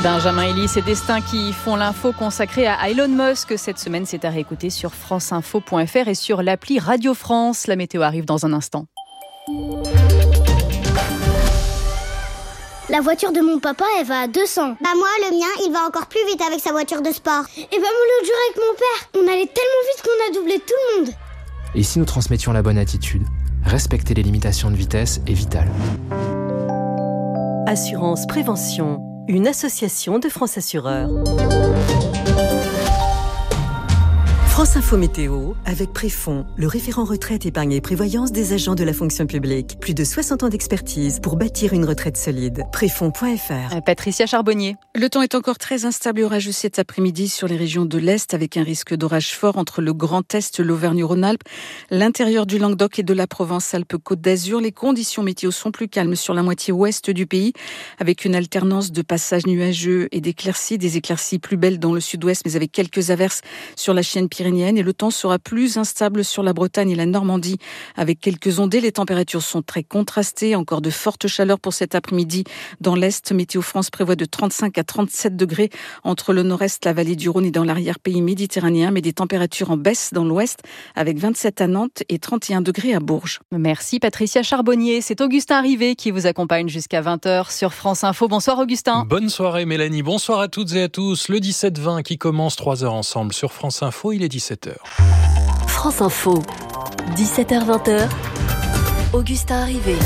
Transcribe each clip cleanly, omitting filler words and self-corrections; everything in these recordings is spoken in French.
Benjamin Elie, c'est Destin qui font l'info consacrée à Elon Musk. Cette semaine, c'est à réécouter sur franceinfo.fr et sur l'appli Radio France. La météo arrive dans un instant. La voiture de mon papa, elle va à 200. Bah moi, le mien, il va encore plus vite avec sa voiture de sport. Et bah moi, l'autre jour avec mon père, on allait tellement vite qu'on a doublé tout le monde. Et si nous transmettions la bonne attitude, respecter les limitations de vitesse est vital. Assurance Prévention, une association de France Assureurs. France Info Météo, avec Préfond, le référent retraite, épargne et prévoyance des agents de la fonction publique. Plus de 60 ans d'expertise pour bâtir une retraite solide. Préfond.fr. Patricia Charbonnier. Le temps est encore très instable et orageux cet après-midi sur les régions de l'Est, avec un risque d'orage fort entre le Grand Est, l'Auvergne-Rhône-Alpes, l'intérieur du Languedoc et de la Provence-Alpes-Côte d'Azur. Les conditions météo sont plus calmes sur la moitié ouest du pays, avec une alternance de passages nuageux et d'éclaircies, des éclaircies plus belles dans le sud-ouest, mais avec quelques averses sur la chaîne pyrénéenne. Et le temps sera plus instable sur la Bretagne et la Normandie avec quelques ondées. Les températures sont très contrastées. Encore de fortes chaleurs pour cet après-midi dans l'Est. Météo France prévoit de 35 à 37 degrés entre le nord-est, la vallée du Rhône et dans l'arrière-pays méditerranéen. Mais des températures en baisse dans l'ouest avec 27 à Nantes et 31 degrés à Bourges. Merci Patricia Charbonnier. C'est Augustin Rivet qui vous accompagne jusqu'à 20h sur France Info. Bonsoir Augustin. Bonne soirée Mélanie. Bonsoir à toutes et à tous. Le 17-20 qui commence 3 heures ensemble sur France Info. Il est 17h. France Info, 17h-20h, Augustin Rivet.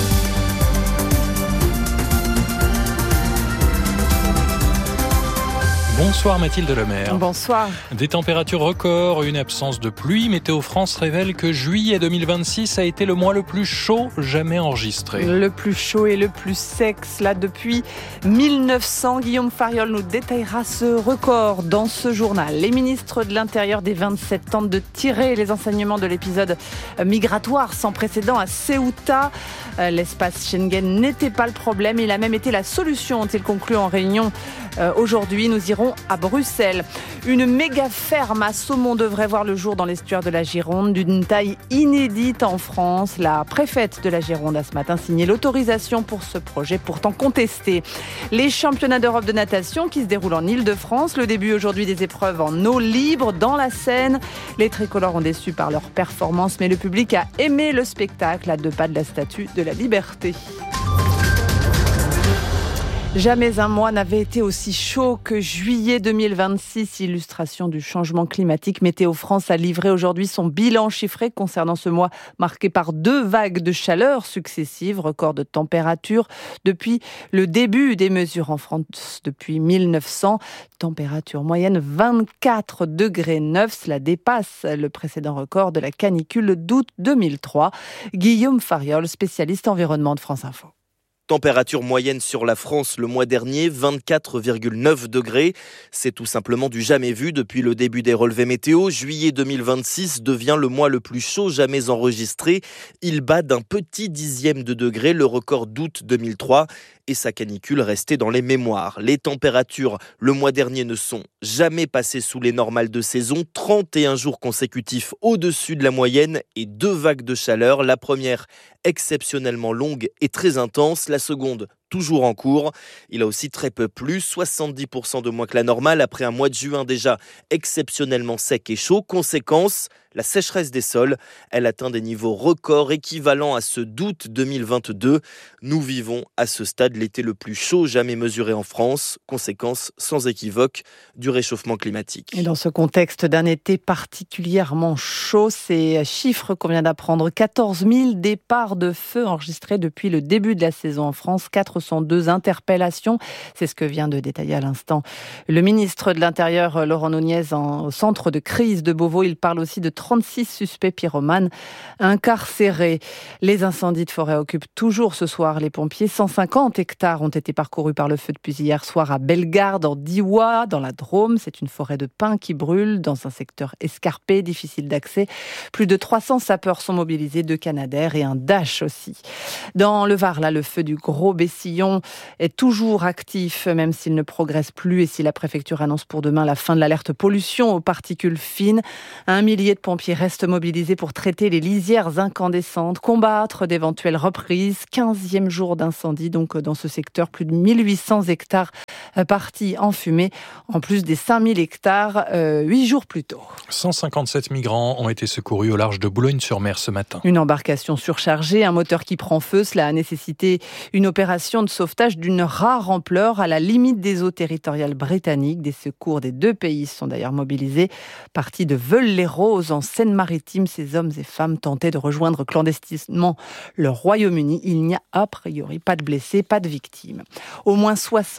Bonsoir Mathilde Lemaire. Bonsoir. Des températures records, une absence de pluie. Météo France révèle que juillet 2026 a été le mois le plus chaud jamais enregistré. Le plus chaud et le plus sec, là depuis 1900. Guillaume Fariol nous détaillera ce record dans ce journal. Les ministres de l'Intérieur des 27 tentent de tirer les enseignements de l'épisode migratoire sans précédent à Ceuta. L'espace Schengen n'était pas le problème, il a même été la solution, ont-ils conclu en réunion aujourd'hui. Nous irons à Bruxelles. Une méga ferme à saumon devrait voir le jour dans l'estuaire de la Gironde, d'une taille inédite en France. La préfète de la Gironde a ce matin signé l'autorisation pour ce projet pourtant contesté. Les championnats d'Europe de natation qui se déroulent en Île-de-France. Le début aujourd'hui des épreuves en eau libre dans la Seine. Les tricolores ont déçu par leur performance, mais le public a aimé le spectacle à 2 pas de la Statue de la Liberté. Jamais un mois n'avait été aussi chaud que juillet 2026. Illustration du changement climatique. Météo France a livré aujourd'hui son bilan chiffré concernant ce mois marqué par 2 vagues de chaleur successives, record de température depuis le début des mesures en France depuis 1900. Température moyenne 24 degrés 9. Cela dépasse le précédent record de la canicule d'août 2003. Guillaume Fariol, spécialiste environnement de France Info. Température moyenne sur la France le mois dernier, 24,9 degrés. C'est tout simplement du jamais vu depuis le début des relevés météo. Juillet 2026 devient le mois le plus chaud jamais enregistré. Il bat d'un petit dixième de degré le record d'août 2003 et sa canicule restait dans les mémoires. Les températures le mois dernier ne sont jamais passées sous les normales de saison. 31 jours consécutifs au-dessus de la moyenne et 2 vagues de chaleur. La première exceptionnellement longue et très intense. La seconde, toujours en cours. Il a aussi très peu plu, 70% de moins que la normale après un mois de juin déjà exceptionnellement sec et chaud. Conséquence, la sécheresse des sols. Elle atteint des niveaux records équivalents à ceux d'août 2022. Nous vivons à ce stade l'été le plus chaud jamais mesuré en France. Conséquence sans équivoque du réchauffement climatique. Et dans ce contexte d'un été particulièrement chaud, ces chiffres qu'on vient d'apprendre, 14 000 départs de feu enregistrés depuis le début de la saison en France, 402 interpellations. C'est ce que vient de détailler à l'instant le ministre de l'Intérieur, Laurent Nunez, au centre de crise de Beauvau. Il parle aussi de 36 suspects pyromanes incarcérés. Les incendies de forêt occupent toujours ce soir les pompiers. 150 hectares ont été parcourus par le feu depuis hier soir à Bellegarde, en Diois, dans la Drôme. C'est une forêt de pins qui brûle dans un secteur escarpé, difficile d'accès. Plus de 300 sapeurs sont mobilisés, 2 Canadair et un Dash aussi. Dans le Var, là, le feu du Gros Bessillon est toujours actif, même s'il ne progresse plus et si la préfecture annonce pour demain la fin de l'alerte pollution aux particules fines. 1 millier de pompiers restent mobilisés pour traiter les lisières incandescentes, combattre d'éventuelles reprises. 15e jour d'incendie donc dans ce secteur, plus de 1800 hectares partis en fumée, en plus des 5000 hectares 8 jours plus tôt. 157 migrants ont été secourus au large de Boulogne-sur-Mer ce matin. Une embarcation surchargée, un moteur qui prend feu, cela a nécessité une opération de sauvetage d'une rare ampleur à la limite des eaux territoriales britanniques. Des secours des deux pays sont d'ailleurs mobilisés. Partis de Veules-les-Roses en Seine-Maritime, ces hommes et femmes tentaient de rejoindre clandestinement le Royaume-Uni. Il n'y a a priori pas de blessés, pas de victimes. Au moins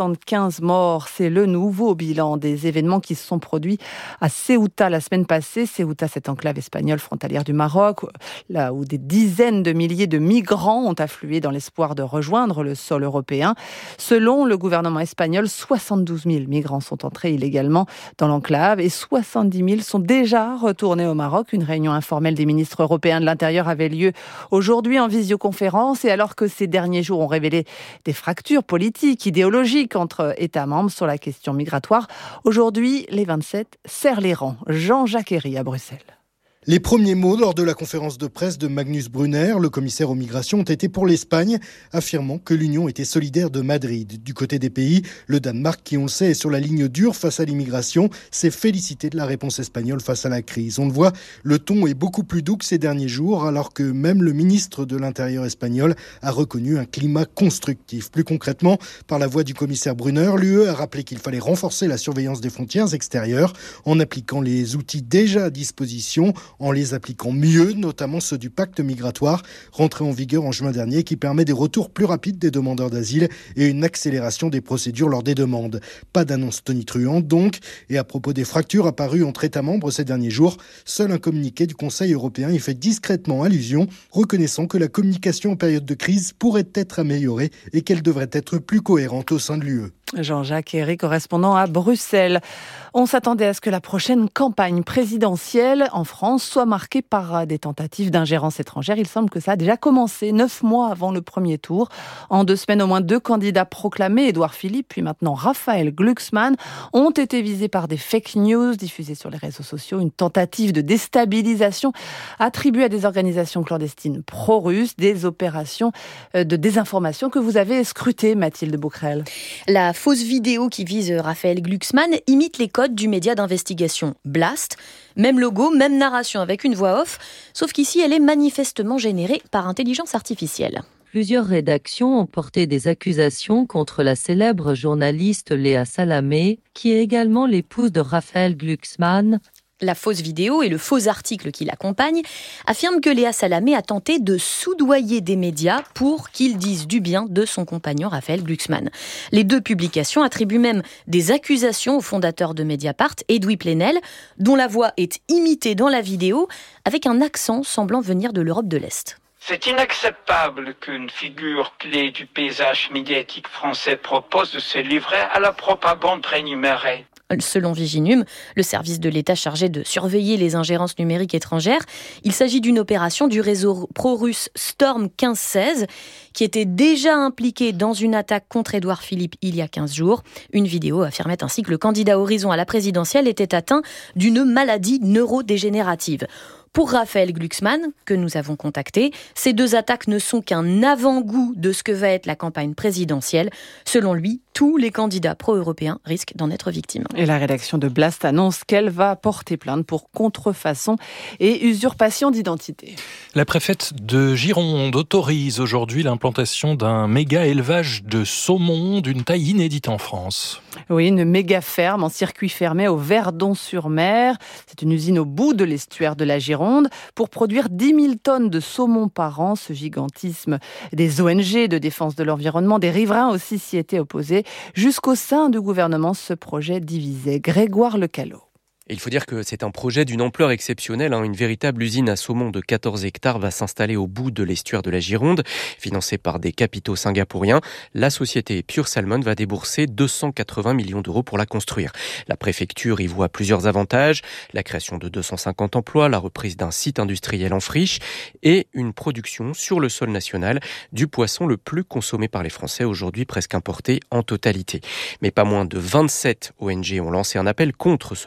75 morts, c'est le nouveau bilan des événements qui se sont produits à Ceuta la semaine passée. Ceuta, cette enclave espagnole frontalière du Maroc, là où des dizaines de milliers de migrants ont afflué dans l'espoir de rejoindre le sol européen. Selon le gouvernement espagnol, 72 000 migrants sont entrés illégalement dans l'enclave et 70 000 sont déjà retournés au Maroc. Une réunion informelle des ministres européens de l'Intérieur avait lieu aujourd'hui en visioconférence, et alors que ces derniers jours ont révélé des fractures politiques, idéologiques entre États membres sur la question migratoire, aujourd'hui, les 27 serrent les rangs. Jean-Jacques Herry à Bruxelles. Les premiers mots lors de la conférence de presse de Magnus Brunner, le commissaire aux migrations, ont été pour l'Espagne, affirmant que l'Union était solidaire de Madrid. Du côté des pays, le Danemark, qui on le sait est sur la ligne dure face à l'immigration, s'est félicité de la réponse espagnole face à la crise. On le voit, le ton est beaucoup plus doux que ces derniers jours, alors que même le ministre de l'Intérieur espagnol a reconnu un climat constructif. Plus concrètement, par la voix du commissaire Brunner, l'UE a rappelé qu'il fallait renforcer la surveillance des frontières extérieures en appliquant les outils déjà à disposition, en les appliquant mieux, notamment ceux du pacte migratoire, rentré en vigueur en juin dernier, qui permet des retours plus rapides des demandeurs d'asile et une accélération des procédures lors des demandes. Pas d'annonce tonitruante donc, et à propos des fractures apparues entre États membres ces derniers jours, seul un communiqué du Conseil européen y fait discrètement allusion, reconnaissant que la communication en période de crise pourrait être améliorée et qu'elle devrait être plus cohérente au sein de l'UE. Jean-Jacques Herry, correspondant à Bruxelles. On s'attendait à ce que la prochaine campagne présidentielle en France soit marquée par des tentatives d'ingérence étrangère. Il semble que ça a déjà commencé 9 mois avant le premier tour. En 2 semaines, au moins 2 candidats proclamés, Édouard Philippe puis maintenant Raphaël Glucksmann, ont été visés par des fake news diffusées sur les réseaux sociaux. Une tentative de déstabilisation attribuée à des organisations clandestines pro-russes, des opérations de désinformation que vous avez scrutées, Mathilde Boquerel. La fausse vidéo qui vise Raphaël Glucksmann imite les codes du média d'investigation Blast. Même logo, même narration avec une voix off, sauf qu'ici elle est manifestement générée par intelligence artificielle. Plusieurs rédactions ont porté des accusations contre la célèbre journaliste Léa Salamé, qui est également l'épouse de Raphaël Glucksmann. La fausse vidéo et le faux article qui l'accompagne affirment que Léa Salamé a tenté de soudoyer des médias pour qu'ils disent du bien de son compagnon Raphaël Glucksmann. Les 2 publications attribuent même des accusations au fondateur de Mediapart, Edoui Plenel, dont la voix est imitée dans la vidéo avec un accent semblant venir de l'Europe de l'Est. C'est inacceptable qu'une figure clé du paysage médiatique français propose de se livrer à la propagande rémunérée. Selon Viginum, le service de l'État chargé de surveiller les ingérences numériques étrangères, il s'agit d'une opération du réseau pro-russe Storm 1516 qui était déjà impliqué dans une attaque contre Édouard Philippe il y a 15 jours. Une vidéo affirmait ainsi que le candidat Horizon à la présidentielle était atteint d'une maladie neurodégénérative. Pour Raphaël Glucksmann, que nous avons contacté, ces 2 attaques ne sont qu'un avant-goût de ce que va être la campagne présidentielle. Selon lui, tous les candidats pro-européens risquent d'en être victimes. Et la rédaction de Blast annonce qu'elle va porter plainte pour contrefaçon et usurpation d'identité. La préfète de Gironde autorise aujourd'hui l'implantation d'un méga élevage de saumon d'une taille inédite en France. Oui, une méga ferme en circuit fermé au Verdon-sur-Mer. C'est une usine au bout de l'estuaire de la Gironde pour produire 10 000 tonnes de saumon par an. Ce gigantisme des ONG de défense de l'environnement, des riverains aussi s'y étaient opposés. Jusqu'au sein du gouvernement, ce projet divisait. Grégoire Lecallot. Et il faut dire que c'est un projet d'une ampleur exceptionnelle. Une véritable usine à saumon de 14 hectares va s'installer au bout de l'estuaire de la Gironde. Financée par des capitaux singapouriens, la société Pure Salmon va débourser 280 millions d'euros pour la construire. La préfecture y voit plusieurs avantages. La création de 250 emplois, la reprise d'un site industriel en friche et une production sur le sol national du poisson le plus consommé par les Français, aujourd'hui presque importé en totalité. Mais pas moins de 27 ONG ont lancé un appel contre ce projet.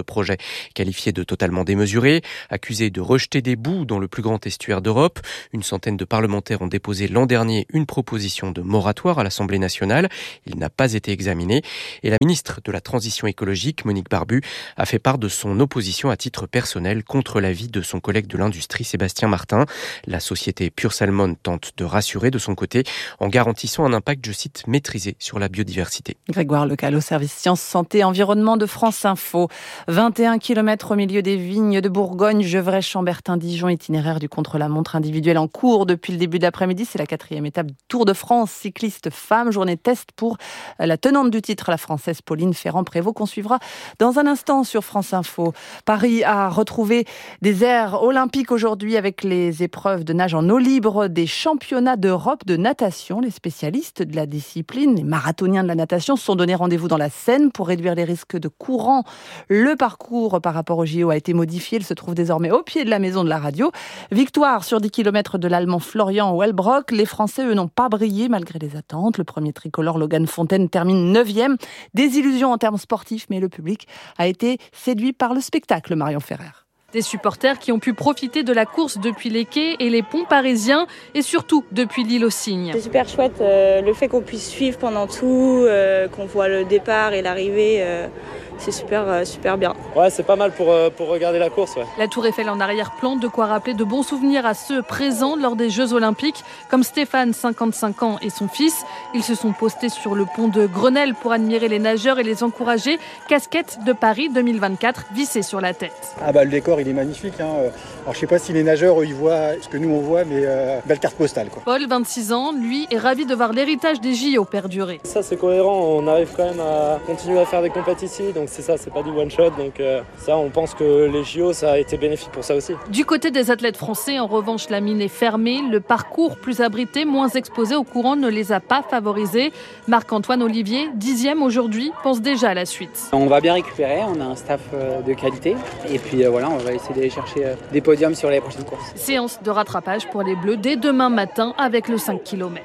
Qualifié de totalement démesuré, accusé de rejeter des boues dans le plus grand estuaire d'Europe, une centaine de parlementaires ont déposé l'an dernier une proposition de moratoire à l'Assemblée nationale. Il n'a pas été examiné et la ministre de la Transition écologique, Monique Barbu, a fait part de son opposition à titre personnel contre l'avis de son collègue de l'industrie, Sébastien Martin. La société Pure Salmon tente de rassurer de son côté en garantissant un impact, je cite, maîtrisé sur la biodiversité. Grégoire Lecal au service Sciences, Santé, Environnement de France Info. 21 km au milieu des vignes de Bourgogne, Gevrey, Chambertin, Dijon, itinéraire du contre-la-montre individuel en cours depuis le début de l'après-midi. C'est la 4e étape du Tour de France cycliste femme. Journée de test pour la tenante du titre, la Française Pauline Ferrand-Prévot, qu'on suivra dans un instant sur France Info. Paris a retrouvé des aires olympiques aujourd'hui avec les épreuves de nage en eau libre des championnats d'Europe de natation. Les spécialistes de la discipline, les marathoniens de la natation, se sont donné rendez-vous dans la Seine pour réduire les risques de courant. Le parcours par rapport au JO a été modifié. Il se trouve désormais au pied de la maison de la radio. Victoire sur 10 km de l'Allemand Florian Wellbrock. Les Français, eux, n'ont pas brillé malgré les attentes. Le premier tricolore, Logan Fontaine, termine 9e. Des illusions en termes sportifs, mais le public a été séduit par le spectacle, Marion Ferrer. Des supporters qui ont pu profiter de la course depuis les quais et les ponts parisiens et surtout depuis l'île aux Cygnes. C'est super chouette, le fait qu'on puisse suivre pendant tout, qu'on voit le départ et l'arrivée, c'est super bien. Ouais, c'est pas mal pour regarder la course. Ouais. La Tour Eiffel en arrière-plan, de quoi rappeler de bons souvenirs à ceux présents lors des Jeux Olympiques, comme Stéphane, 55 ans, et son fils. Ils se sont postés sur le pont de Grenelle pour admirer les nageurs et les encourager. Casquette de Paris 2024 vissée sur la tête. Ah bah le décor il est magnifique. Alors je sais pas si les nageurs ils voient ce que nous on voit, mais belle carte postale quoi. Paul, 26 ans, lui est ravi de voir l'héritage des JO perdurer. Ça c'est cohérent, on arrive quand même à continuer à faire des compétitions ici, donc c'est ça, c'est pas du one shot, donc ça on pense que les JO ça a été bénéfique pour ça aussi. Du côté des athlètes français, en revanche la mine est fermée, le parcours plus abrité, moins exposé au courant ne les a pas favorisés. Marc-Antoine Olivier, 10e aujourd'hui, pense déjà à la suite. On va bien récupérer, on a un staff de qualité et puis voilà, on va essayer d'aller chercher des podiums sur les prochaines courses. Séance de rattrapage pour les Bleus dès demain matin avec le 5 km.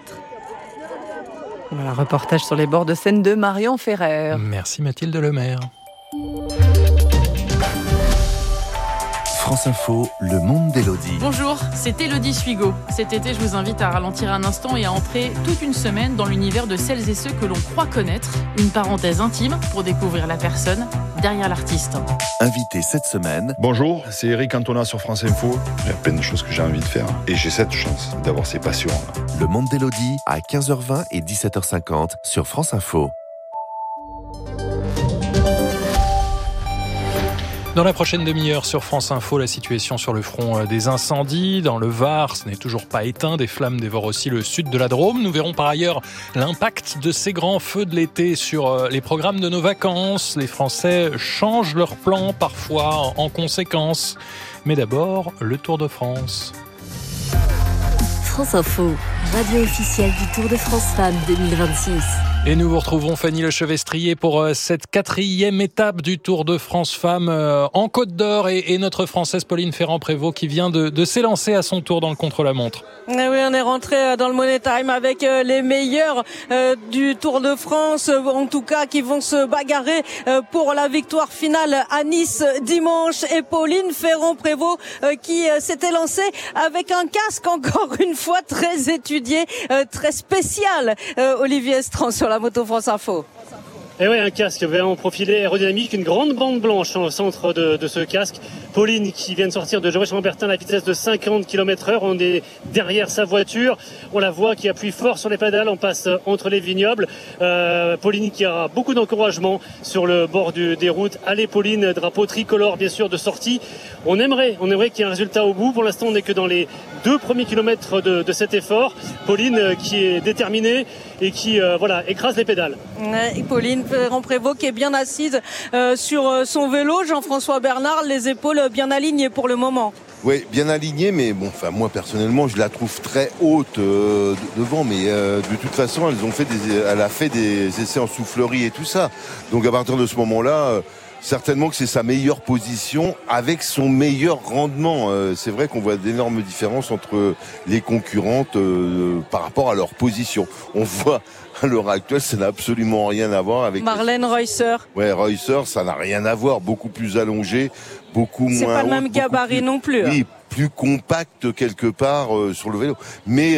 Voilà, reportage sur les bords de Seine de Marion Ferrer. Merci Mathilde Lemaire. France Info, le monde d'Élodie. Bonjour, c'est Élodie Suigo. Cet été, je vous invite à ralentir un instant et à entrer toute une semaine dans l'univers de celles et ceux que l'on croit connaître. Une parenthèse intime pour découvrir la personne derrière l'artiste. Invité cette semaine. Bonjour, c'est Eric Cantona sur France Info. Il y a plein de choses que j'ai envie de faire et j'ai cette chance d'avoir ces passions. Le monde d'Élodie à 15h20 et 17h50 sur France Info. Dans la prochaine demi-heure sur France Info, la situation sur le front des incendies. Dans le Var, ce n'est toujours pas éteint. Des flammes dévorent aussi le sud de la Drôme. Nous verrons par ailleurs l'impact de ces grands feux de l'été sur les programmes de nos vacances. Les Français changent leurs plans parfois en conséquence. Mais d'abord, le Tour de France. France Info, radio officielle du Tour de France Femmes 2026. Et nous vous retrouvons Fanny Lechevestrier pour cette 4e étape du Tour de France Femmes en Côte d'Or et notre Française Pauline Ferrand-Prévot qui vient de s'élancer à son tour dans le contre-la-montre. Oui, on est rentré dans le Money Time avec les meilleurs du Tour de France, en tout cas qui vont se bagarrer pour la victoire finale à Nice dimanche. Et Pauline Ferrand-Prévot qui s'était lancée avec un casque encore une fois très étudié, très spécial. Olivier Estran sur la moto France Info. Et oui, un casque vraiment profilé aérodynamique, une grande bande blanche au centre de ce casque. Pauline qui vient de sortir de Gevrey-Chambertin à la vitesse de 50 km/h. On est derrière sa voiture. On la voit qui appuie fort sur les pédales. On passe entre les vignobles. Pauline qui a beaucoup d'encouragement sur le bord des routes. Allez Pauline, drapeau tricolore bien sûr de sortie. On aimerait qu'il y ait un résultat au bout. Pour l'instant, on n'est que dans les 2 premiers kilomètres de cet effort. Pauline qui est déterminée et qui écrase les pédales. Et Pauline Ferrand-Prévot qui est bien assise sur son vélo. Jean-François Bernard, les épaules bien alignées pour le moment. Oui, bien alignée, mais bon, enfin moi personnellement, je la trouve très haute devant, mais de toute façon, elle a fait des essais en soufflerie et tout ça. Donc à partir de ce moment-là, certainement que c'est sa meilleure position avec son meilleur rendement. C'est vrai qu'on voit d'énormes différences entre les concurrentes par rapport à leur position. On voit à l'heure actuelle, ça n'a absolument rien à voir avec... Marlène Reusser. Ouais, Reusser, ça n'a rien à voir. Beaucoup plus allongé, beaucoup moins... C'est pas le même gabarit non plus. Oui, plus compact quelque part sur le vélo. Mais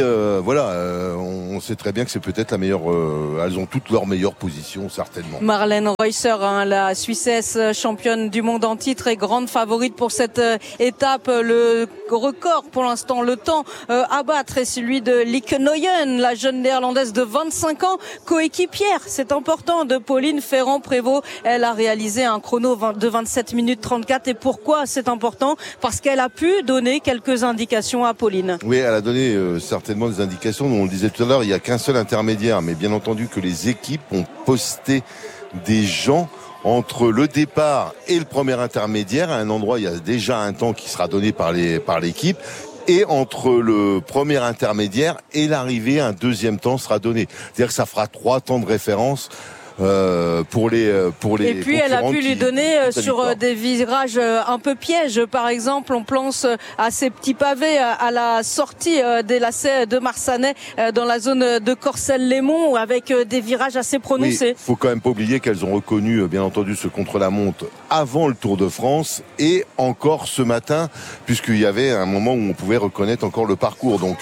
on sait très bien que c'est peut-être la meilleure... elles ont toutes leur meilleure position, certainement. Marlène Reusser, la Suissesse championne du monde en titre et grande favorite pour cette étape. Le record pour l'instant, le temps à battre est celui de Lieke Nooyen, la jeune néerlandaise de 25 ans, coéquipière, c'est important, de Pauline Ferrand-Prévot. Elle a réalisé un chrono de 27 minutes 34. Et pourquoi c'est important? Parce qu'elle a pu donner quelques indications à Pauline. Oui, elle a donné certainement des indications. On le disait tout à l'heure, il n'y a qu'un seul intermédiaire, mais bien entendu que les équipes ont posté des gens entre le départ et le premier intermédiaire. À un endroit, il y a déjà un temps qui sera donné par l'équipe. Et entre le premier intermédiaire et l'arrivée, un deuxième temps sera donné. C'est-à-dire que ça fera 3 temps de référence pour les et puis elle a pu lui donner sur des virages un peu pièges. Par exemple, on pense à ces petits pavés à la sortie des lacets de Marsanais dans la zone de Corcelles-Lémont avec des virages assez prononcés. Oui, faut quand même pas oublier qu'elles ont reconnu bien entendu ce contre-la-montre avant le Tour de France et encore ce matin, puisqu'il y avait un moment où on pouvait reconnaître encore le parcours. Donc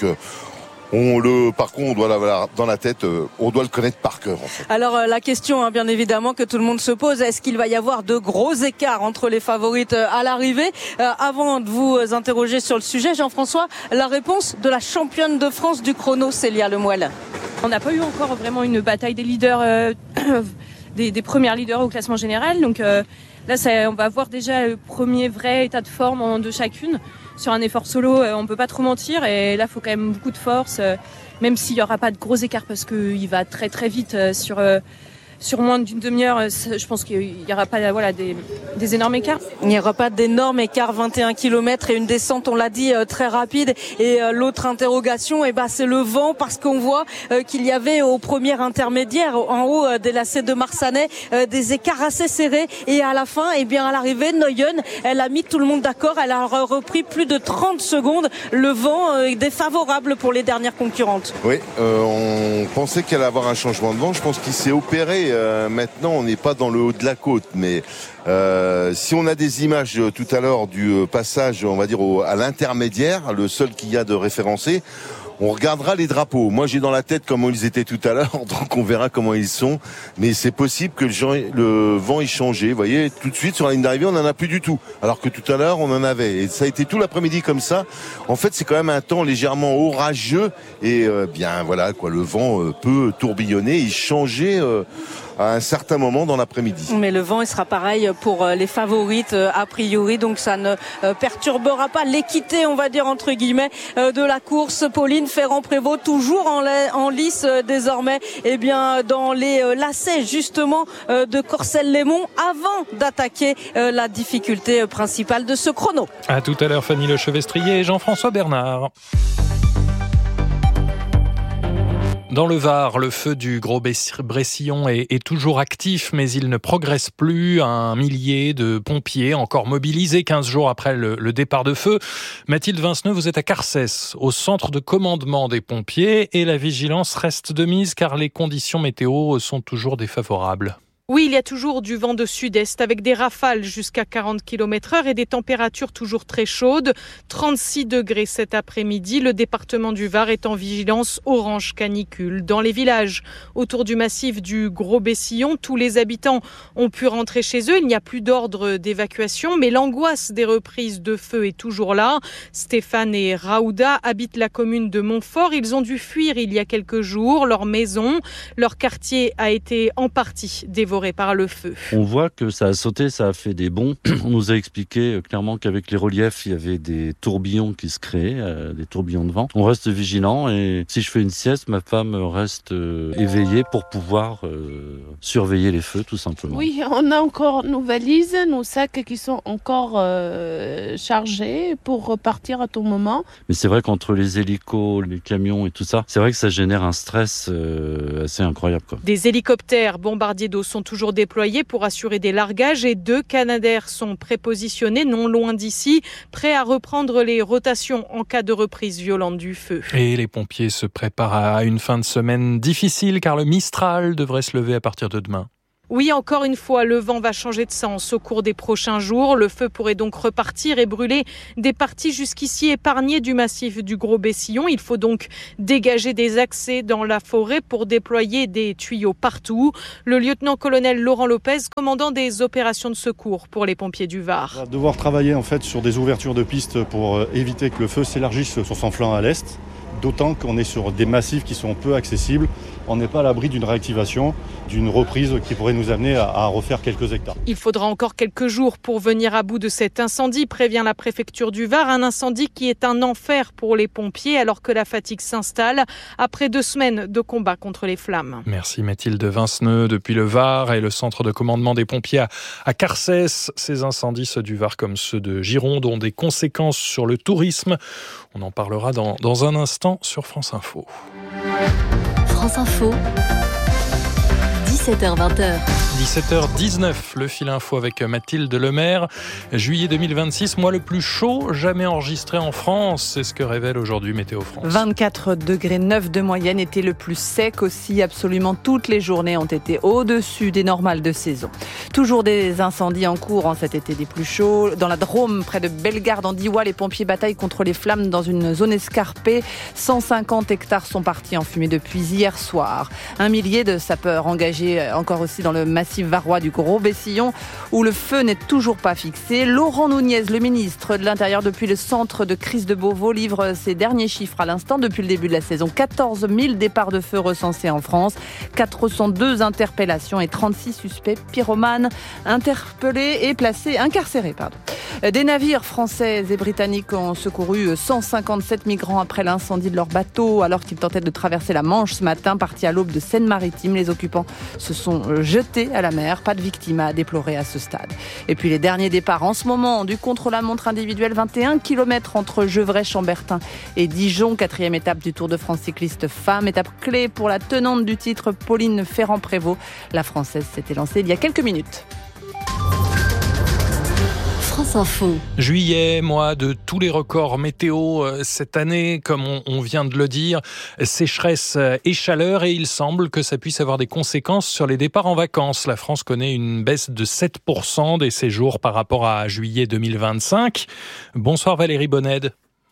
le parcours, on doit l'avoir dans la tête, on doit le connaître par cœur. En fait. Alors la question, bien évidemment, que tout le monde se pose, est-ce qu'il va y avoir de gros écarts entre les favorites à l'arrivée? Avant de vous interroger sur le sujet, Jean-François, la réponse de la championne de France du chrono, Célia Lemoelle. On n'a pas eu encore vraiment une bataille des leaders, des premières leaders au classement général. Donc là, on va voir déjà le premier vrai état de forme de chacune. Sur un effort solo, on peut pas trop mentir et là, il faut quand même beaucoup de force, même s'il y aura pas de gros écarts parce qu'il va très très vite sur moins d'une demi-heure. Je pense qu'il y aura pas des énormes écarts. Il n'y aura pas d'énormes écarts, 21 km et une descente, on l'a dit, très rapide. Et l'autre interrogation, c'est le vent, parce qu'on voit qu'il y avait au premier intermédiaire, en haut des lacets de Marsanais, des écarts assez serrés. Et à la fin, à l'arrivée, Nooyen, elle a mis tout le monde d'accord. Elle a repris plus de 30 secondes. Le vent est défavorable pour les dernières concurrentes. Oui, on pensait qu'elle allait avoir un changement de vent. Je pense qu'il s'est opéré. Maintenant, on n'est pas dans le haut de la côte, mais si on a des images tout à l'heure du passage, on va dire à l'intermédiaire, le seul qu'il y a de référencé, on regardera les drapeaux. Moi, j'ai dans la tête comment ils étaient tout à l'heure, donc on verra comment ils sont. Mais c'est possible que le vent ait changé. Vous voyez, tout de suite, sur la ligne d'arrivée, on n'en a plus du tout. Alors que tout à l'heure, on en avait. Et ça a été tout l'après-midi comme ça. En fait, c'est quand même un temps légèrement orageux. Et le vent peut tourbillonner et changer à un certain moment dans l'après-midi. Mais le vent, il sera pareil pour les favorites a priori, donc ça ne perturbera pas l'équité, on va dire entre guillemets, de la course. Pauline Ferrand-Prévot toujours en lice désormais, dans les lacets justement de Corcelles-Lémont avant d'attaquer la difficulté principale de ce chrono. À tout à l'heure, Fanny Lechevestrier et Jean-François Bernard. Dans le Var, le feu du Gros-Brécillon est toujours actif, mais il ne progresse plus. 1 millier de pompiers encore mobilisés 15 jours après le départ de feu. Mathilde Vinceneux, vous êtes à Carcès, au centre de commandement des pompiers, et la vigilance reste de mise car les conditions météo sont toujours défavorables. Oui, il y a toujours du vent de sud-est avec des rafales jusqu'à 40 km/h et des températures toujours très chaudes. 36 degrés cet après-midi. Le département du Var est en vigilance orange canicule. Dans les villages autour du massif du Gros-Brécillon, tous les habitants ont pu rentrer chez eux. Il n'y a plus d'ordre d'évacuation, mais l'angoisse des reprises de feu est toujours là. Stéphane et Raouda habitent la commune de Montfort. Ils ont dû fuir il y a quelques jours. Leur maison, leur quartier a été en partie dévoré par le feu. On voit que ça a sauté, ça a fait des bonds. On nous a expliqué clairement qu'avec les reliefs, il y avait des tourbillons qui se créaient, des tourbillons de vent. On reste vigilant et si je fais une sieste, ma femme reste éveillée pour pouvoir surveiller les feux, tout simplement. Oui, on a encore nos valises, nos sacs qui sont encore chargés pour repartir à tout moment. Mais c'est vrai qu'entre les hélicos, les camions et tout ça, c'est vrai que ça génère un stress assez incroyable, quoi. Des hélicoptères bombardiers d'eau sont toujours déployés pour assurer des largages et 2 Canadair sont prépositionnés non loin d'ici, prêts à reprendre les rotations en cas de reprise violente du feu. Et les pompiers se préparent à une fin de semaine difficile car le Mistral devrait se lever à partir de demain. Oui, encore une fois, le vent va changer de sens au cours des prochains jours. Le feu pourrait donc repartir et brûler des parties jusqu'ici épargnées du massif du Gros Bessillon. Il faut donc dégager des accès dans la forêt pour déployer des tuyaux partout. Le lieutenant-colonel Laurent Lopez, commandant des opérations de secours pour les pompiers du Var. On va devoir travailler en fait sur des ouvertures de pistes pour éviter que le feu s'élargisse sur son flanc à l'est. D'autant qu'on est sur des massifs qui sont peu accessibles. On n'est pas à l'abri d'une réactivation, d'une reprise qui pourrait nous amener à refaire quelques hectares. Il faudra encore quelques jours pour venir à bout de cet incendie, prévient la préfecture du Var. Un incendie qui est un enfer pour les pompiers alors que la fatigue s'installe après 2 semaines de combat contre les flammes. Merci Mathilde Vinceneux depuis le Var et le centre de commandement des pompiers à Carcès. Ces incendies, ceux du Var comme ceux de Gironde, ont des conséquences sur le tourisme. On en parlera dans un instant sur France Info. France Info, 17h-20h. 17h19, le fil info avec Mathilde Lemaire. Juillet 2026, mois le plus chaud jamais enregistré en France. C'est ce que révèle aujourd'hui Météo France. 24,9 degrés de moyenne, était le plus sec aussi. Absolument toutes les journées ont été au-dessus des normales de saison. Toujours des incendies en cours en cet été des plus chauds. Dans la Drôme, près de Bellegarde, en Diois, les pompiers bataillent contre les flammes dans une zone escarpée. 150 hectares sont partis en fumée depuis hier soir. 1 millier de sapeurs engagés encore aussi dans le massif varois du Gros Bessillon, où le feu n'est toujours pas fixé. Laurent Nunez, le ministre de l'Intérieur depuis le centre de crise de Beauvau, livre ses derniers chiffres à l'instant depuis le début de la saison. 14 000 départs de feu recensés en France, 402 interpellations et 36 suspects pyromanes interpellés et incarcérés. Des navires français et britanniques ont secouru 157 migrants après l'incendie de leur bateau alors qu'ils tentaient de traverser la Manche ce matin, partis à l'aube de Seine-Maritime. Les occupants se sont jetés à la mer. Pas de victimes à déplorer à ce stade. Et puis les derniers départs en ce moment du contre-la-montre individuel, 21 km entre Gevrey-Chambertin et Dijon. 4e étape du Tour de France cycliste femmes. Étape clé pour la tenante du titre, Pauline Ferrand-Prévot. La Française s'était lancée il y a quelques minutes. France Info. Juillet, mois de tous les records météo cette année, comme on vient de le dire, sécheresse et chaleur, et il semble que ça puisse avoir des conséquences sur les départs en vacances. La France connaît une baisse de 7% des séjours par rapport à juillet 2025. Bonsoir Valérie Bonnède.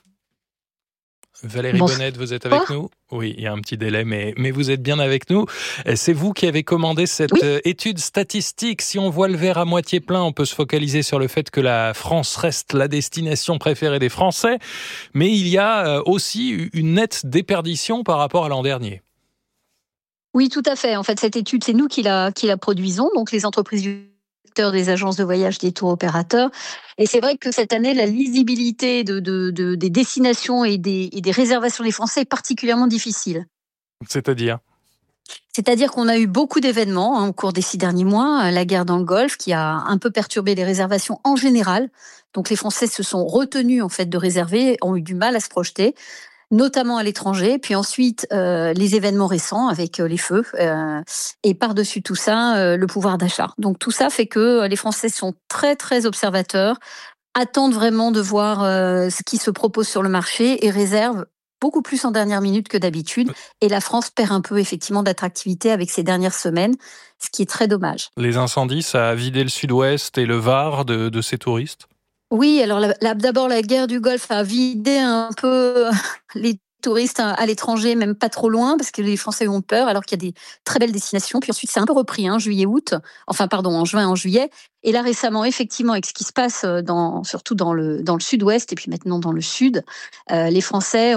Valérie Bonnède, vous êtes avec nous ? Oui, il y a un petit délai, mais vous êtes bien avec nous. C'est vous qui avez commandé cette étude statistique. Si on voit le verre à moitié plein, on peut se focaliser sur le fait que la France reste la destination préférée des Français. Mais il y a aussi une nette déperdition par rapport à l'an dernier. Oui, tout à fait. En fait, cette étude, c'est nous qui la produisons, donc les entreprises des agences de voyage, des tours opérateurs. Et c'est vrai que cette année, la lisibilité des destinations et des réservations des Français est particulièrement difficile. C'est-à-dire qu'on a eu beaucoup d'événements au cours des 6 derniers mois. La guerre dans le Golfe qui a un peu perturbé les réservations en général. Donc les Français se sont retenus en fait de réserver, ont eu du mal à se projeter, notamment à l'étranger. Puis ensuite, les événements récents avec les feux. Et par-dessus tout ça, le pouvoir d'achat. Donc tout ça fait que les Français sont très, très observateurs, attendent vraiment de voir ce qui se propose sur le marché et réservent beaucoup plus en dernière minute que d'habitude. Et la France perd un peu effectivement d'attractivité avec ces dernières semaines, ce qui est très dommage. Les incendies, ça a vidé le sud-ouest et le Var de ces touristes ? Oui, alors d'abord la guerre du Golfe a vidé un peu les touristes à l'étranger, même pas trop loin, parce que les Français ont peur, alors qu'il y a des très belles destinations. Puis ensuite, c'est un peu repris, en juin, en juillet. Et là, récemment, effectivement, avec ce qui se passe surtout dans le sud-ouest et puis maintenant dans le sud, les Français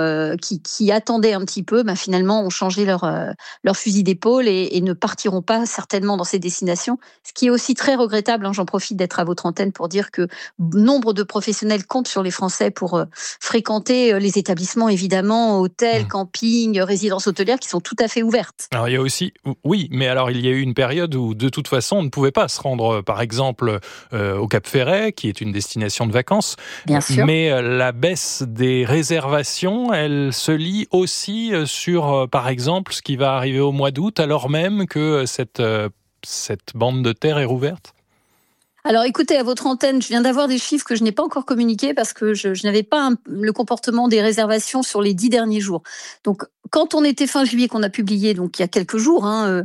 qui attendaient un petit peu, finalement, ont changé leur fusil d'épaule et ne partiront pas certainement dans ces destinations. Ce qui est aussi très regrettable. J'en profite d'être à votre antenne pour dire que nombre de professionnels comptent sur les Français pour fréquenter les établissements, évidemment, hôtels, campings, résidences hôtelières qui sont tout à fait ouvertes. Alors, il y a aussi, oui, mais alors il y a eu une période où, de toute façon, on ne pouvait pas se rendre, par exemple, au Cap Ferret, qui est une destination de vacances. Bien sûr. Mais la baisse des réservations, elle se lie aussi sur, par exemple, ce qui va arriver au mois d'août, alors même que cette cette bande de terre est rouverte ? Alors écoutez, à votre antenne, je viens d'avoir des chiffres que je n'ai pas encore communiqués parce que je n'avais pas le comportement des réservations sur les 10 derniers jours. Donc quand on était fin juillet, qu'on a publié, donc il y a quelques jours,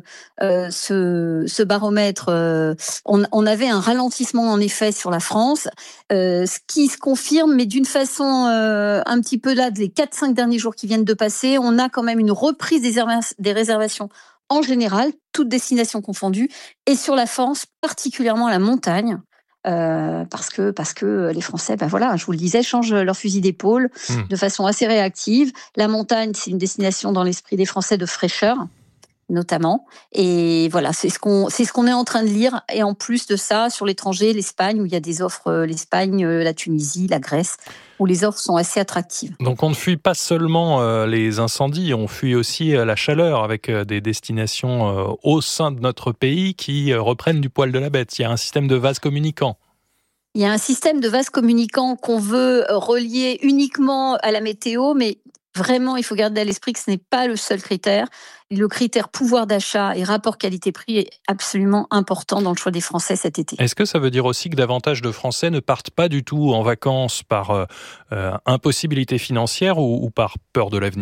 ce baromètre, on avait un ralentissement en effet sur la France, ce qui se confirme, mais d'une façon un petit peu là, les 4-5 derniers jours qui viennent de passer, on a quand même une reprise des réservations en général, toutes destinations confondues, et sur la France, particulièrement la montagne, parce que les Français, je vous le disais, changent leur fusil d'épaule de façon assez réactive. La montagne, c'est une destination dans l'esprit des Français de fraîcheur, notamment. Et voilà, c'est ce qu'on est en train de lire. Et en plus de ça, sur l'étranger, l'Espagne, où il y a des offres, l'Espagne, la Tunisie, la Grèce, où les offres sont assez attractives. Donc on ne fuit pas seulement les incendies, on fuit aussi la chaleur avec des destinations au sein de notre pays qui reprennent du poil de la bête. Il y a un système de vases communicants. Il y a un système de vases communicants qu'on veut relier uniquement à la météo, mais vraiment, il faut garder à l'esprit que ce n'est pas le seul critère. Le critère pouvoir d'achat et rapport qualité-prix est absolument important dans le choix des Français cet été. Est-ce que ça veut dire aussi que davantage de Français ne partent pas du tout en vacances par impossibilité financière ou par peur de l'avenir ?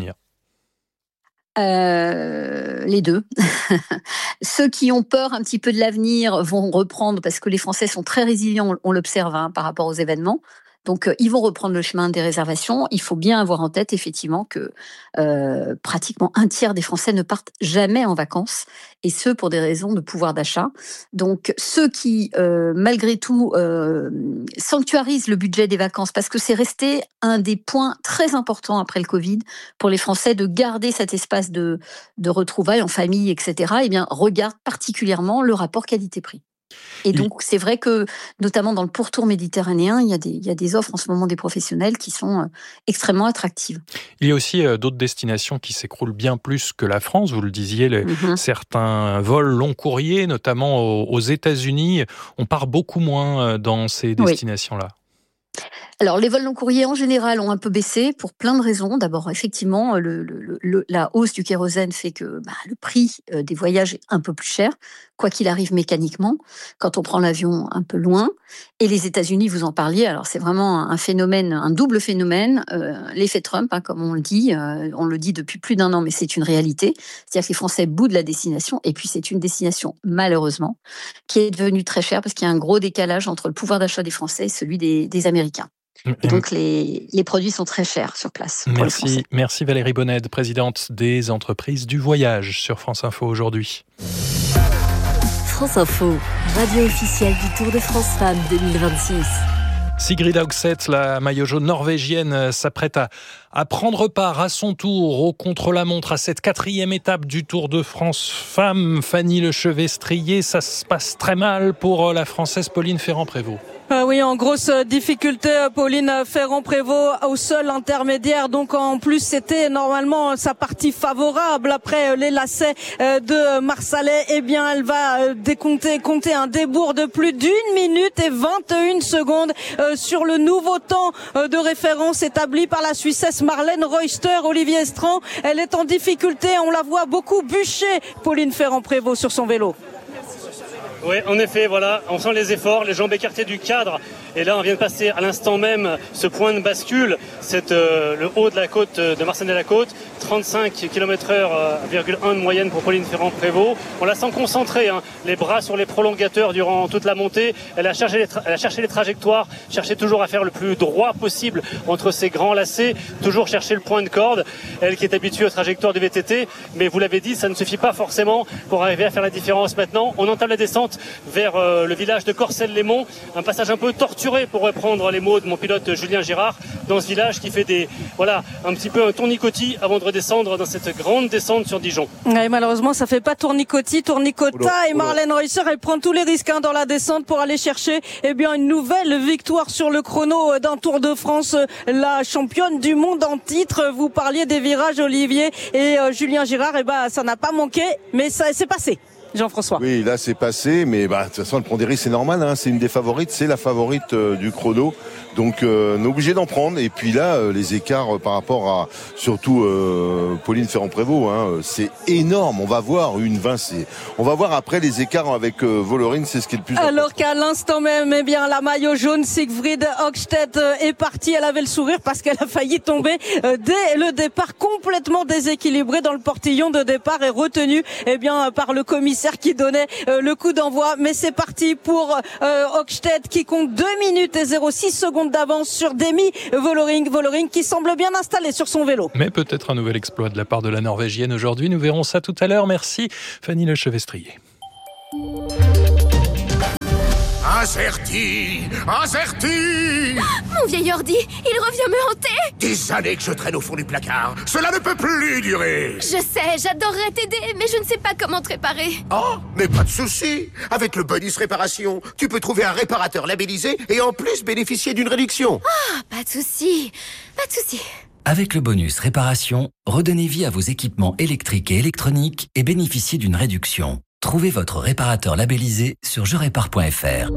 Les deux. Ceux qui ont peur un petit peu de l'avenir vont reprendre, parce que les Français sont très résilients, on l'observe par rapport aux événements. Donc, ils vont reprendre le chemin des réservations. Il faut bien avoir en tête, effectivement, que pratiquement un tiers des Français ne partent jamais en vacances, et ce, pour des raisons de pouvoir d'achat. Donc, ceux qui, malgré tout, sanctuarisent le budget des vacances, parce que c'est resté un des points très importants après le Covid, pour les Français, de garder cet espace de retrouvailles en famille, etc., eh bien, regardent particulièrement le rapport qualité-prix. Et donc, c'est vrai que, notamment dans le pourtour méditerranéen, il y a des offres en ce moment des professionnels qui sont extrêmement attractives. Il y a aussi d'autres destinations qui s'écroulent bien plus que la France. Vous le disiez, certains vols long courrier, notamment aux États-Unis, on part beaucoup moins dans ces destinations-là. Alors, les vols long courrier, en général, ont un peu baissé pour plein de raisons. D'abord, effectivement, la hausse du kérosène fait que le prix des voyages est un peu plus cher, quoi qu'il arrive mécaniquement, quand on prend l'avion un peu loin. Et les États-Unis, vous en parliez, alors c'est vraiment un phénomène, un double phénomène, l'effet Trump, comme on le dit depuis plus d'1 an, mais c'est une réalité. C'est-à-dire que les Français boudent la destination, et puis c'est une destination, malheureusement, qui est devenue très chère, parce qu'il y a un gros décalage entre le pouvoir d'achat des Français et celui des Américains. Et donc, les produits sont très chers sur place. Merci Valérie Bonnède, présidente des entreprises du voyage sur France Info aujourd'hui. France Info, radio officielle du Tour de France Femmes 2026. Sigrid Auxeth, la maillot jaune norvégienne, s'apprête à prendre part à son tour au contre-la-montre à cette 4e étape du Tour de France Femmes. Fanny Lechevet-Strier, ça se passe très mal pour la Française Pauline Ferrand-Prévot. Oui, en grosse difficulté, Pauline Ferrand-Prévôt au seul intermédiaire. Donc en plus, c'était normalement sa partie favorable. Après les lacets de Marsalet, eh bien, elle va compter un débours de plus d'1 minute et 21 secondes sur le nouveau temps de référence établi par la Suissesse Marlène Reuster. Olivier Estran, elle est en difficulté. On la voit beaucoup bûcher, Pauline Ferrand-Prévôt, sur son vélo. Oui, en effet, voilà, on sent les efforts, les jambes écartées du cadre. Et là, on vient de passer à l'instant même ce point de bascule. C'est le haut de la côte de Marsanne-la-Côte. 35 km/h,1 de moyenne pour Pauline Ferrand-Prévôt. On la sent concentrée, les bras sur les prolongateurs durant toute la montée. Elle a cherché les trajectoires, cherché toujours à faire le plus droit possible entre ses grands lacets, toujours chercher le point de corde. Elle qui est habituée aux trajectoires du VTT. Mais vous l'avez dit, ça ne suffit pas forcément pour arriver à faire la différence maintenant. On entame la descente vers le village de Corcelles-les-Monts. Un passage un peu torturé, pour reprendre les mots de mon pilote Julien Girard, dans ce village qui fait un petit peu un tournicotis avant de redescendre dans cette grande descente sur Dijon. Et malheureusement, ça fait pas tournicota. Et Marlène Reuser, elle prend tous les risques dans la descente pour aller chercher une nouvelle victoire sur le chrono d'un Tour de France. La championne du monde en titre. Vous parliez des virages, Olivier, et Julien Girard, ça n'a pas manqué, mais ça s'est passé. Jean-François. Oui, là c'est passé, mais de toute façon le Pondéry c'est normal, c'est une des favorites, c'est la favorite du chrono. Donc on est obligé d'en prendre. Et puis là, les écarts par rapport à surtout Pauline Ferrand-Prévot, c'est énorme. On va voir on va voir après les écarts avec Vollering, c'est ce qui est le plus important. Alors qu'à l'instant même, la maillot jaune Sigrid Hochstedt est partie. Elle avait le sourire parce qu'elle a failli tomber dès le départ, complètement déséquilibrée dans le portillon de départ et retenue par le commissaire qui donnait le coup d'envoi. Mais c'est parti pour Hochstedt qui compte 2 minutes et 06 secondes d'avance sur Demi Vollering. Vollering qui semble bien installé sur son vélo. Mais peut-être un nouvel exploit de la part de la Norvégienne aujourd'hui. Nous verrons ça tout à l'heure. Merci Fanny Lechevestrier. Azerty. Mon vieil ordi, il revient me hanter. Des années que je traîne au fond du placard. Cela ne peut plus durer. Je sais, j'adorerais t'aider, mais je ne sais pas comment te réparer. Oh, mais pas de souci. Avec le bonus réparation, tu peux trouver un réparateur labellisé et en plus bénéficier d'une réduction. Ah, pas de souci. Avec le bonus réparation, redonnez vie à vos équipements électriques et électroniques et bénéficiez d'une réduction. Trouvez votre réparateur labellisé sur jerépare.fr.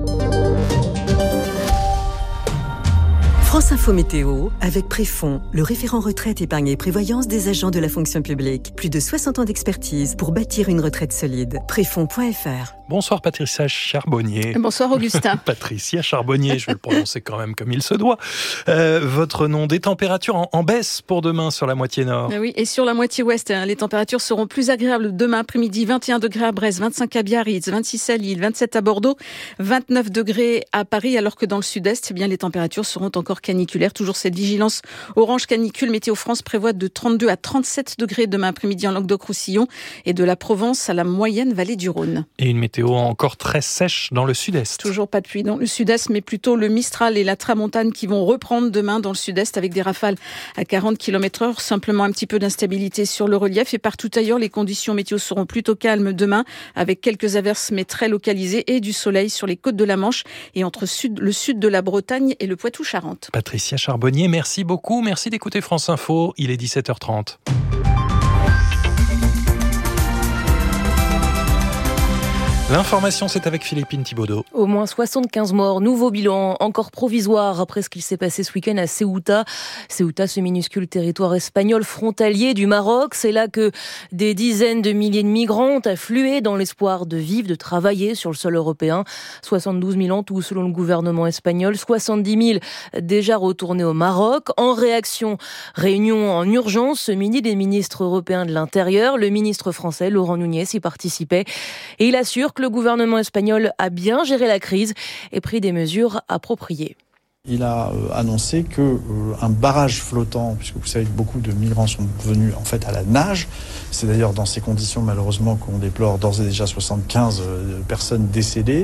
France Info Météo, avec Préfond, le référent retraite, épargne et prévoyance des agents de la fonction publique. Plus de 60 ans d'expertise pour bâtir une retraite solide. Préfond.fr. Bonsoir Patricia Charbonnier. Bonsoir Augustin. Patricia Charbonnier, je vais le prononcer quand même comme il se doit. Votre nom, des températures en baisse pour demain sur la moitié nord. Oui, et sur la moitié ouest, les températures seront plus agréables demain après-midi. 21 degrés à Brest, 25 à Biarritz, 26 à Lille, 27 à Bordeaux, 29 degrés à Paris, alors que dans le sud-est, les températures seront encore caniculaires. Toujours cette vigilance orange canicule. Météo France prévoit de 32 à 37 degrés demain après-midi en Languedoc-Roussillon et de la Provence à la moyenne vallée du Rhône. Et une météo encore très sèche dans le sud-est. Toujours pas de pluie dans le sud-est, mais plutôt le Mistral et la Tramontane qui vont reprendre demain dans le sud-est avec des rafales à 40 km/h. Simplement un petit peu d'instabilité sur le relief et partout ailleurs, les conditions météo seront plutôt calmes demain avec quelques averses mais très localisées et du soleil sur les côtes de la Manche et entre le sud de la Bretagne et le Poitou-Charentes. Patricia Charbonnier, merci beaucoup. Merci d'écouter France Info. Il est 17h30. L'information, c'est avec Philippine Thibaudot. Au moins 75 morts, nouveau bilan, encore provisoire après ce qu'il s'est passé ce week-end à Ceuta. Ceuta, ce minuscule territoire espagnol frontalier du Maroc. C'est là que des dizaines de milliers de migrants ont afflué dans l'espoir de vivre, de travailler sur le sol européen. 72 000 en tout selon le gouvernement espagnol, 70 000 déjà retournés au Maroc. En réaction, réunion en urgence ce midi des ministres européens de l'Intérieur. Le ministre français, Laurent Nunez, y participait et il assure que le gouvernement espagnol a bien géré la crise et pris des mesures appropriées. Il a annoncé qu'un barrage flottant, puisque vous savez que beaucoup de migrants sont venus en fait à la nage, c'est d'ailleurs dans ces conditions malheureusement qu'on déplore d'ores et déjà 75 personnes décédées,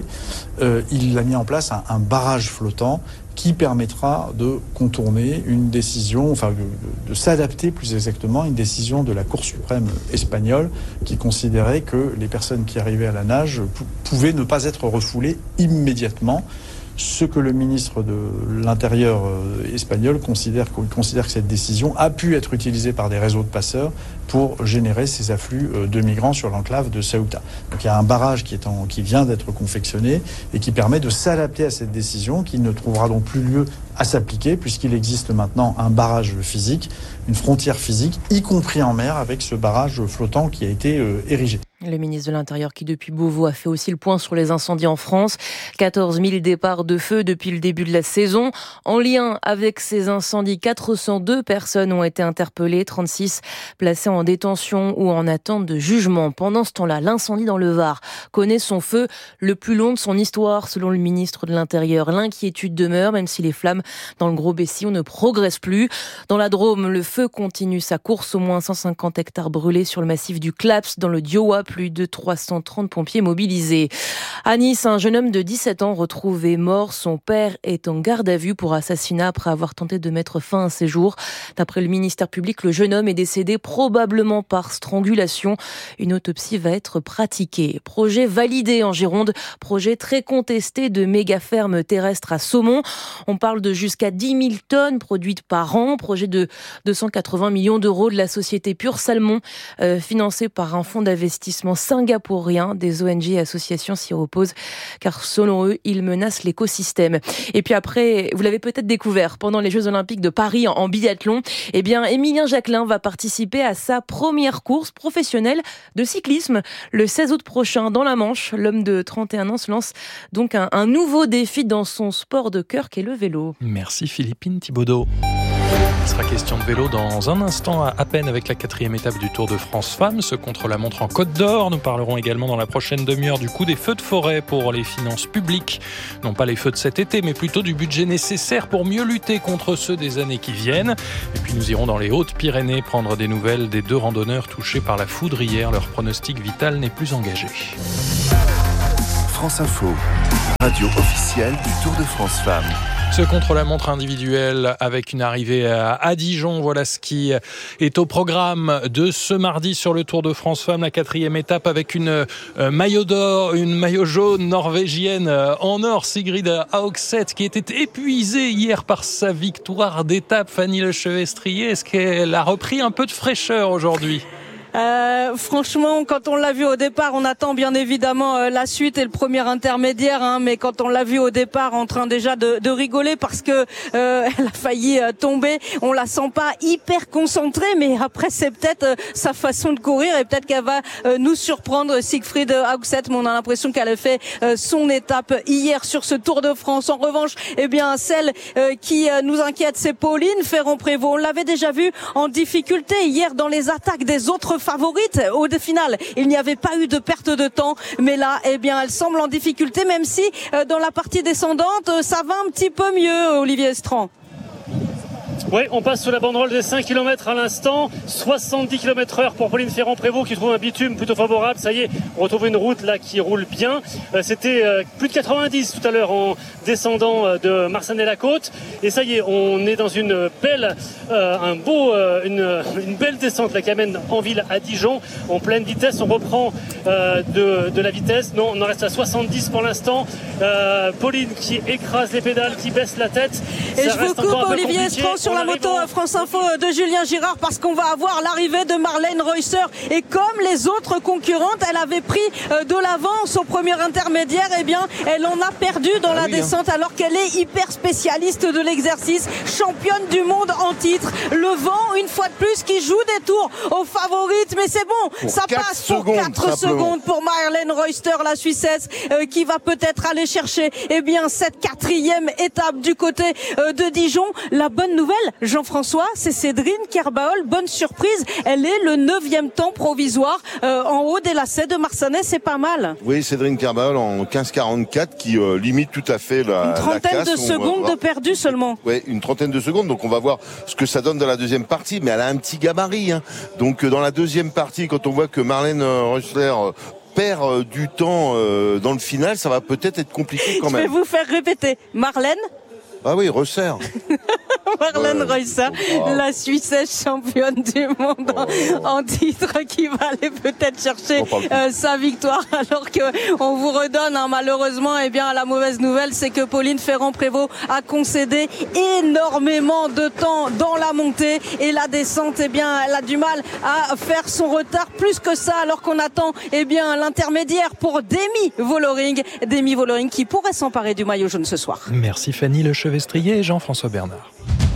il a mis en place un barrage flottant qui permettra de contourner une décision, de s'adapter plus exactement à une décision de la Cour suprême espagnole qui considérait que les personnes qui arrivaient à la nage pouvaient ne pas être refoulées immédiatement. Ce que le ministre de l'Intérieur espagnol considère que cette décision a pu être utilisée par des réseaux de passeurs pour générer ces afflux de migrants sur l'enclave de Ceuta. Donc il y a un barrage qui vient d'être confectionné et qui permet de s'adapter à cette décision qui ne trouvera donc plus lieu à s'appliquer puisqu'il existe maintenant un barrage physique, une frontière physique, y compris en mer avec ce barrage flottant qui a été érigé. Le ministre de l'Intérieur qui, depuis Beauvau, a fait aussi le point sur les incendies en France. 14 000 départs de feu depuis le début de la saison. En lien avec ces incendies, 402 personnes ont été interpellées, 36 placées en détention ou en attente de jugement. Pendant ce temps-là, l'incendie dans le Var connaît son feu le plus long de son histoire, selon le ministre de l'Intérieur. L'inquiétude demeure, même si les flammes dans le Gros-Bessillon ne progressent plus. Dans la Drôme, le feu continue sa course. Au moins 150 hectares brûlés sur le massif du Claps, dans le Diois. Plus de 330 pompiers mobilisés. À Nice, un jeune homme de 17 ans retrouvé mort. Son père est en garde à vue pour assassinat après avoir tenté de mettre fin à ses jours. D'après le ministère public, le jeune homme est décédé probablement par strangulation. Une autopsie va être pratiquée. Projet validé en Gironde, projet très contesté de méga ferme terrestre à saumon. On parle de jusqu'à 10 000 tonnes produites par an. Projet de 280 millions d'euros de la société Pure Salmon, financé par un fonds d'investissement investissements singapouriens. Des ONG et associations s'y opposent car selon eux, ils menacent l'écosystème. Et puis après, vous l'avez peut-être découvert pendant les Jeux Olympiques de Paris en biathlon, eh bien Émilien Jacquelin va participer à sa première course professionnelle de cyclisme le 16 août prochain dans la Manche. L'homme de 31 ans se lance donc un nouveau défi dans son sport de cœur qu'est le vélo. Merci Philippine Thibaudot. Il sera question de vélo dans un instant à peine avec la 4e étape du Tour de France Femmes, ce contre-la-montre en Côte d'Or. Nous parlerons également dans la prochaine demi-heure du coût des feux de forêt pour les finances publiques. Non pas les feux de cet été, mais plutôt du budget nécessaire pour mieux lutter contre ceux des années qui viennent. Et puis nous irons dans les Hautes-Pyrénées prendre des nouvelles des 2 randonneurs touchés par la foudre hier. Leur pronostic vital n'est plus engagé. France Info, radio officielle du Tour de France Femmes. Ce contre-la-montre individuel avec une arrivée à Dijon, voilà ce qui est au programme de ce mardi sur le Tour de France Femmes, la 4e étape avec une maillot d'or, une maillot jaune norvégienne en or, Sigrid Haugset, qui était épuisée hier par sa victoire d'étape. Fanny Lechevestrier, est-ce qu'elle a repris un peu de fraîcheur aujourd'hui ? Franchement, quand on l'a vu au départ, on attend bien évidemment la suite et le premier intermédiaire, mais quand on l'a vu au départ en train déjà de rigoler parce que elle a failli tomber, on la sent pas hyper concentrée, mais après c'est peut-être sa façon de courir et peut-être qu'elle va nous surprendre, Sigrid Haugset, mais on a l'impression qu'elle a fait son étape hier sur ce Tour de France. En revanche, eh bien celle qui nous inquiète, c'est Pauline Ferrand-Prévot. On l'avait déjà vu en difficulté hier dans les attaques des autres favorite. Au final, il n'y avait pas eu de perte de temps, mais là, eh bien, elle semble en difficulté, même si dans la partie descendante, ça va un petit peu mieux, Olivier Estran. Oui, on passe sous la banderole des 5 km à l'instant, 70 km/h pour Pauline Ferrand-Prévot qui trouve un bitume plutôt favorable. Ça y est, on retrouve une route là qui roule bien. C'était plus de 90 tout à l'heure en descendant de Marsanne-la-Côte. Et ça y est, on est dans une belle, une belle descente là, qui amène en ville à Dijon en pleine vitesse. On reprend de la vitesse. Non, on en reste à 70 pour l'instant. Pauline qui écrase les pédales, qui baisse la tête. Et je vous coupe, Olivier Estran, sur la moto France Info de Julien Girard, parce qu'on va avoir l'arrivée de Marlène Reusser, et comme les autres concurrentes, elle avait pris de l'avance au premier intermédiaire, et bien elle en a perdu dans la descente alors qu'elle est hyper spécialiste de l'exercice, championne du monde en titre. Le vent, une fois de plus, qui joue des tours aux favorites, mais c'est bon, pour ça passe pour 4 secondes pour Marlène Reusser, la Suissesse, qui va peut-être aller chercher cette 4e étape du côté de Dijon. La bonne nouvelle, Jean-François, c'est Cédrine Kerbaol. Bonne surprise, elle est le 9e temps provisoire en haut des lacets de Marsanais, c'est pas mal. Oui, Cédrine Kerbaol en 15,44 qui limite tout à fait la trentaine classe. De secondes de perdu seulement. Oui, une trentaine de secondes, donc on va voir ce que ça donne dans la deuxième partie, mais elle a un petit gabarit. Donc dans la deuxième partie, quand on voit que Marlène Reusser perd du temps dans le final, ça va peut-être être compliqué quand même. Je vais vous faire répéter. Marlène. Ah oui, Reusser. Marlène Reusser, la Suissesse championne du monde en titre, qui va aller peut-être chercher sa victoire, alors que on vous redonne malheureusement, la mauvaise nouvelle, c'est que Pauline Ferrand-Prévot a concédé énormément de temps dans la montée et la descente, elle a du mal à faire son retard plus que ça, alors qu'on attend l'intermédiaire pour Demi Vollering qui pourrait s'emparer du maillot jaune ce soir. Merci Fanny Lechevestrier et Jean-François Bernard.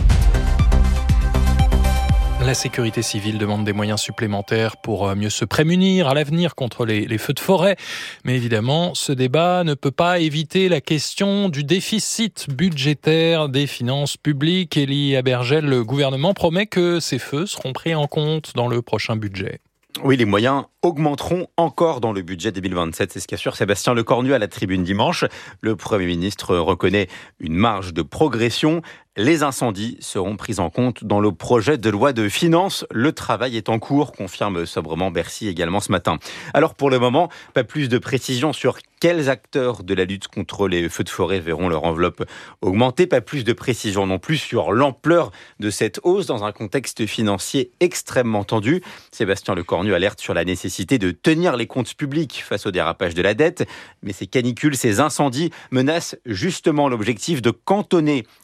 La sécurité civile demande des moyens supplémentaires pour mieux se prémunir à l'avenir contre les feux de forêt. Mais évidemment, ce débat ne peut pas éviter la question du déficit budgétaire des finances publiques. Élie Abergel, le gouvernement promet que ces feux seront pris en compte dans le prochain budget. Oui, les moyens augmenteront encore dans le budget 2027. C'est ce qu'assure Sébastien Lecornu à la tribune dimanche. Le Premier ministre reconnaît une marge de progression. Les incendies seront pris en compte dans le projet de loi de finances. Le travail est en cours, confirme sobrement Bercy également ce matin. Alors pour le moment, pas plus de précision sur quels acteurs de la lutte contre les feux de forêt verront leur enveloppe augmenter. Pas plus de précision non plus sur l'ampleur de cette hausse dans un contexte financier extrêmement tendu. Sébastien Lecornu alerte sur la nécessité de tenir les comptes publics face au dérapage de la dette. Mais ces canicules, ces incendies menacent justement l'objectif de cantonner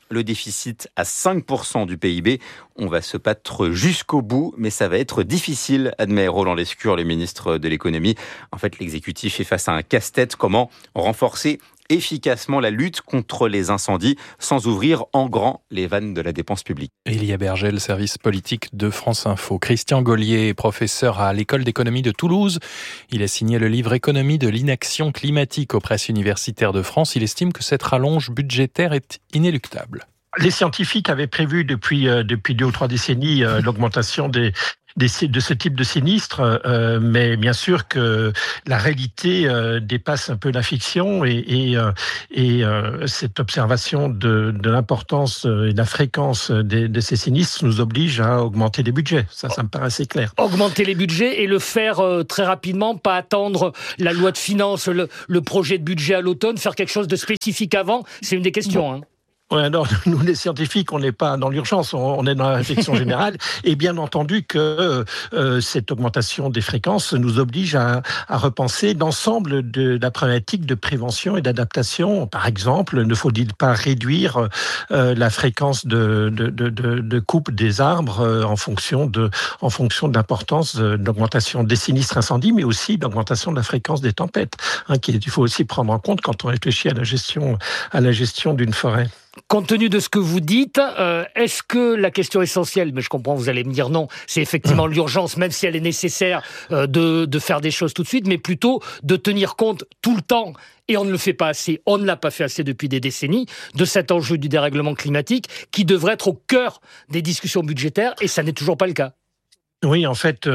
le déficit à 5% du PIB. On va se battre jusqu'au bout, mais ça va être difficile, admet Roland Lescure, le ministre de l'économie. En fait, l'exécutif est face à un casse-tête. Comment renforcer efficacement la lutte contre les incendies sans ouvrir en grand les vannes de la dépense publique. Elia Berger, le service politique de France Info. Christian Gaulier, professeur à l'école d'économie de Toulouse. Il a signé le livre Économie de l'inaction climatique aux presses universitaires de France. Il estime que cette rallonge budgétaire est inéluctable. Les scientifiques avaient prévu depuis 2 ou 3 décennies l'augmentation de ce type de sinistre, mais bien sûr que la réalité dépasse un peu la fiction et cette observation de l'importance et de la fréquence de ces sinistres nous oblige à augmenter les budgets. Ça me paraît assez clair. Augmenter les budgets et le faire très rapidement, pas attendre la loi de finances, le projet de budget à l'automne, faire quelque chose de spécifique avant, c'est une des questions. Hein. Ouais, alors, nous, les scientifiques, on n'est pas dans l'urgence, on est dans la réflexion générale. Et bien entendu que cette augmentation des fréquences nous oblige à repenser l'ensemble de la problématique de prévention et d'adaptation. Par exemple, ne faut-il pas réduire la fréquence de coupe des arbres en fonction de l'importance de l'augmentation des sinistres incendies, mais aussi d'augmentation de la fréquence des tempêtes, qu'il faut aussi prendre en compte quand on réfléchit à la gestion d'une forêt. Compte tenu de ce que vous dites, est-ce que la question essentielle, mais je comprends, vous allez me dire non, c'est effectivement l'urgence, même si elle est nécessaire de faire des choses tout de suite, mais plutôt de tenir compte tout le temps, et on ne le fait pas assez, on ne l'a pas fait assez depuis des décennies, de cet enjeu du dérèglement climatique qui devrait être au cœur des discussions budgétaires, et ça n'est toujours pas le cas. Oui, en fait,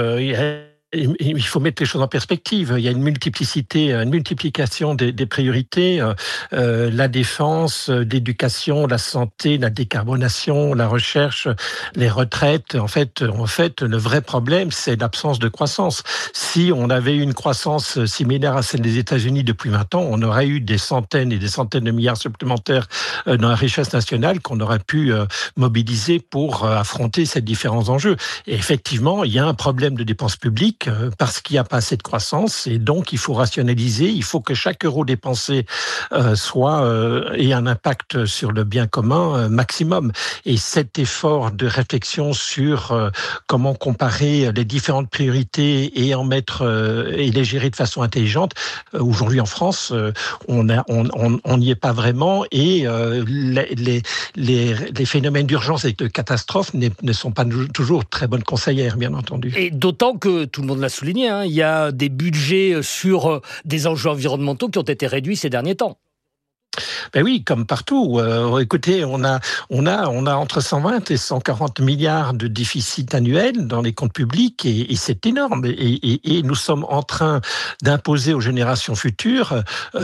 il faut mettre les choses en perspective. Il y a une multiplication des priorités, la défense, l'éducation, la santé, la décarbonation, la recherche, les retraites. En fait, le vrai problème, c'est l'absence de croissance. Si on avait eu une croissance similaire à celle des États-Unis depuis 20 ans, on aurait eu des centaines et des centaines de milliards supplémentaires dans la richesse nationale qu'on aurait pu mobiliser pour affronter ces différents enjeux. Et effectivement, il y a un problème de dépenses publiques parce qu'il n'y a pas assez de croissance et donc il faut rationaliser, il faut que chaque euro dépensé ait un impact sur le bien commun maximum. Et cet effort de réflexion sur comment comparer les différentes priorités et et les gérer de façon intelligente, aujourd'hui en France, on n'y est pas vraiment et les phénomènes d'urgence et de catastrophe ne sont pas toujours très bonnes conseillères, bien entendu. Et d'autant que tout le monde l'a souligné, il y a des budgets sur des enjeux environnementaux qui ont été réduits ces derniers temps. Ben oui, comme partout. Écoutez, on a entre 120 et 140 milliards de déficit annuel dans les comptes publics et c'est énorme. Et nous sommes en train d'imposer aux générations futures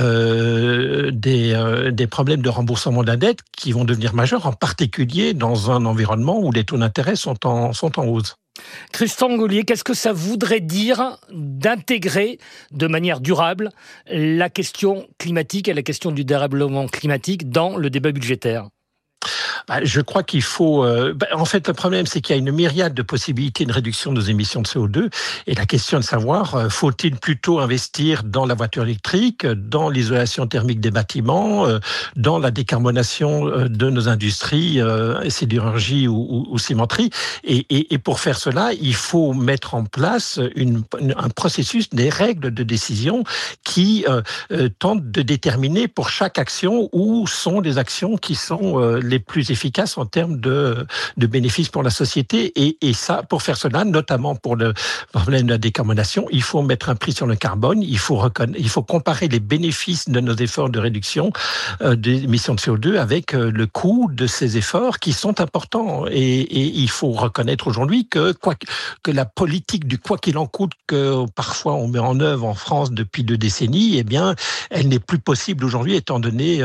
des problèmes de remboursement de la dette qui vont devenir majeurs, en particulier dans un environnement où les taux d'intérêt sont en hausse. Christian Gaulier, qu'est-ce que ça voudrait dire d'intégrer de manière durable la question climatique et la question du dérèglement climatique dans le débat budgétaire ? Je crois qu'il faut... en fait, le problème, c'est qu'il y a une myriade de possibilités de réduction de nos émissions de CO2. Et la question de savoir, faut-il plutôt investir dans la voiture électrique, dans l'isolation thermique des bâtiments, dans la décarbonation de nos industries, sidérurgie ou cimenterie. Et pour faire cela, il faut mettre en place un processus, des règles de décision qui tentent de déterminer pour chaque action où sont les actions qui sont les plus efficaces en termes de bénéfices pour la société. Et ça, pour faire cela, notamment pour le problème de la décarbonation, il faut mettre un prix sur le carbone, il faut comparer les bénéfices de nos efforts de réduction des émissions de CO2 avec le coût de ces efforts qui sont importants. Et il faut reconnaître aujourd'hui que la politique du quoi qu'il en coûte que parfois on met en œuvre en France depuis 2 décennies, eh bien, elle n'est plus possible aujourd'hui étant donné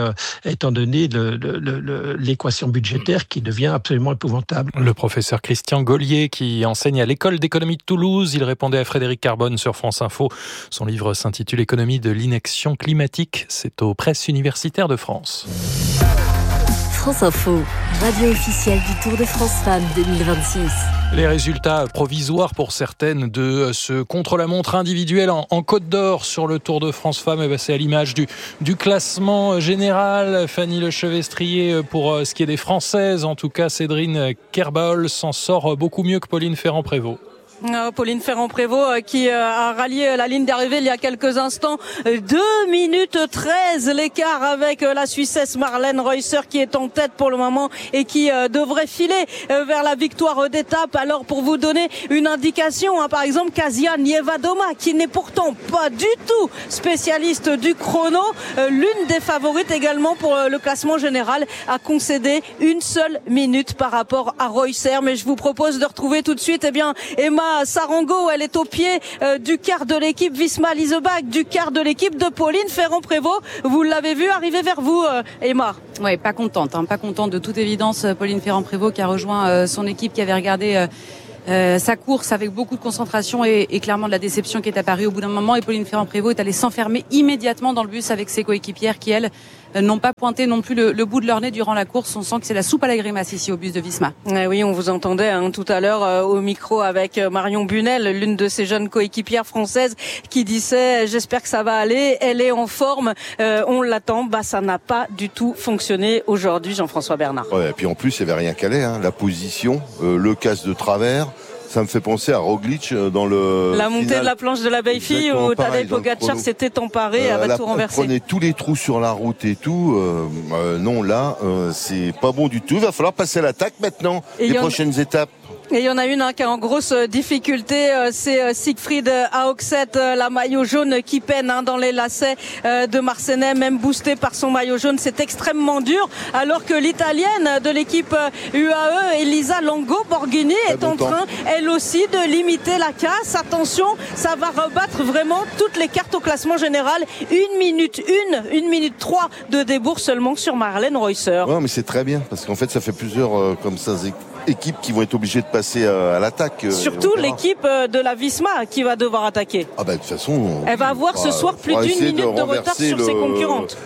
l'équation budgétaire qui devient absolument épouvantable. Le professeur Christian Gaulier qui enseigne à l'école d'économie de Toulouse, il répondait à Frédéric Carbone sur France Info. Son livre s'intitule Économie de l'inaction climatique. C'est aux presses universitaires de France. France Info, radio officielle du Tour de France Femmes 2026. Les résultats provisoires pour certaines de ce contre-la-montre individuel en Côte d'Or sur le Tour de France Femmes, c'est à l'image du classement général. Fanny Lechevestrier, pour ce qui est des Françaises, en tout cas Cédrine Kerbal s'en sort beaucoup mieux que Pauline Ferrand-Prévot. Pauline Ferrand-Prévot qui a rallié la ligne d'arrivée il y a quelques instants. 2 minutes 13 l'écart avec la Suissesse Marlène Reusser qui est en tête pour le moment et qui devrait filer vers la victoire d'étape. Alors pour vous donner une indication, par exemple Kasia Nievadoma qui n'est pourtant pas du tout spécialiste du chrono, l'une des favorites également pour le classement général, a concédé 1 seule minute par rapport à Reusser. Mais je vous propose de retrouver tout de suite Emma Sarango, elle est au pied du quart de l'équipe Visma Leasebach, du quart de l'équipe de Pauline Ferrand-Prévot. Vous l'avez vu arriver vers vous, Emma? Oui, pas contente de toute évidence. Pauline Ferrand-Prévot qui a rejoint son équipe, qui avait regardé sa course avec beaucoup de concentration et clairement de la déception qui est apparue au bout d'un moment. Et Pauline Ferrand-Prévot est allée s'enfermer immédiatement dans le bus avec ses coéquipières qui, elles, n'ont pas pointé non plus le bout de leur nez durant la course. On sent que c'est la soupe à la grimace ici au bus de Visma. Oui, on vous entendait tout à l'heure au micro avec Marion Bunel, l'une de ces jeunes coéquipières françaises qui disait « J'espère que ça va aller, elle est en forme, on l'attend ». Ça n'a pas du tout fonctionné aujourd'hui, Jean-François Bernard. Ouais, et puis en plus, il n'y avait rien calé, la position, le casse de travers. Ça me fait penser à Roglic dans la montée de la planche de la Bellefille où Tadej Pogačar s'était emparé, avait tout renversé. Prenait tous les trous sur la route et tout. Non, là, c'est pas bon du tout. Il va falloir passer à l'attaque maintenant, les prochaines étapes. Et il y en a une qui est en grosse difficulté, c'est Siegfried Haugset, la maillot jaune qui peine dans les lacets de Marseillais, même boostée par son maillot jaune. C'est extrêmement dur, alors que l'italienne de l'équipe UAE, Elisa Longo Borghini, est en train, elle aussi, de limiter la casse. Attention, ça va rebattre vraiment toutes les cartes au classement général. 1 minute 3 de débours seulement sur Marlène Reusser. Ouais, mais c'est très bien, parce qu'en fait, ça fait plusieurs comme ça équipes qui vont être obligées de passer à l'attaque. Surtout l'équipe de la Visma qui va devoir attaquer. De toute façon, elle va avoir ce soir plus d'1 minute de retard sur ses concurrentes.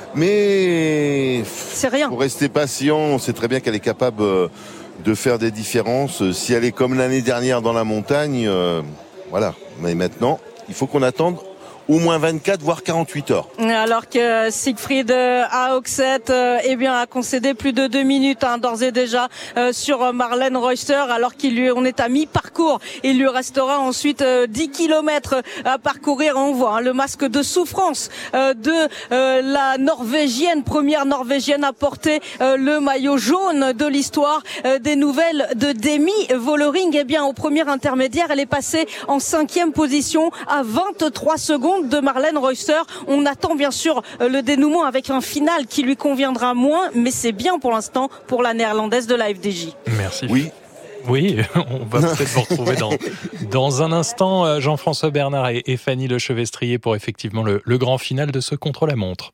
Mais c'est rien. Pour rester patient, on sait très bien qu'elle est capable de faire des différences. Si elle est comme l'année dernière dans la montagne, voilà. Mais maintenant, il faut qu'on attende au moins 24 voire 48 heures. Alors que Siegfried Haugset a concédé plus de 2 minutes d'ores et déjà sur Marlène Reusser, alors on est à mi-parcours. Il lui restera ensuite 10 km à parcourir. On voit le masque de souffrance de la Norvégienne, première Norvégienne à porter le maillot jaune de l'histoire. Des nouvelles de Demi Vollering. Au premier intermédiaire, elle est passée en 5e position à 23 secondes de Marlène Reusser. On attend bien sûr le dénouement avec un final qui lui conviendra moins, mais c'est bien pour l'instant pour la néerlandaise de la FDJ. Merci. Oui, on va peut-être vous retrouver dans un instant, Jean-François Bernard et Fanny Lechevestrier pour effectivement le grand final de ce contre-la-montre.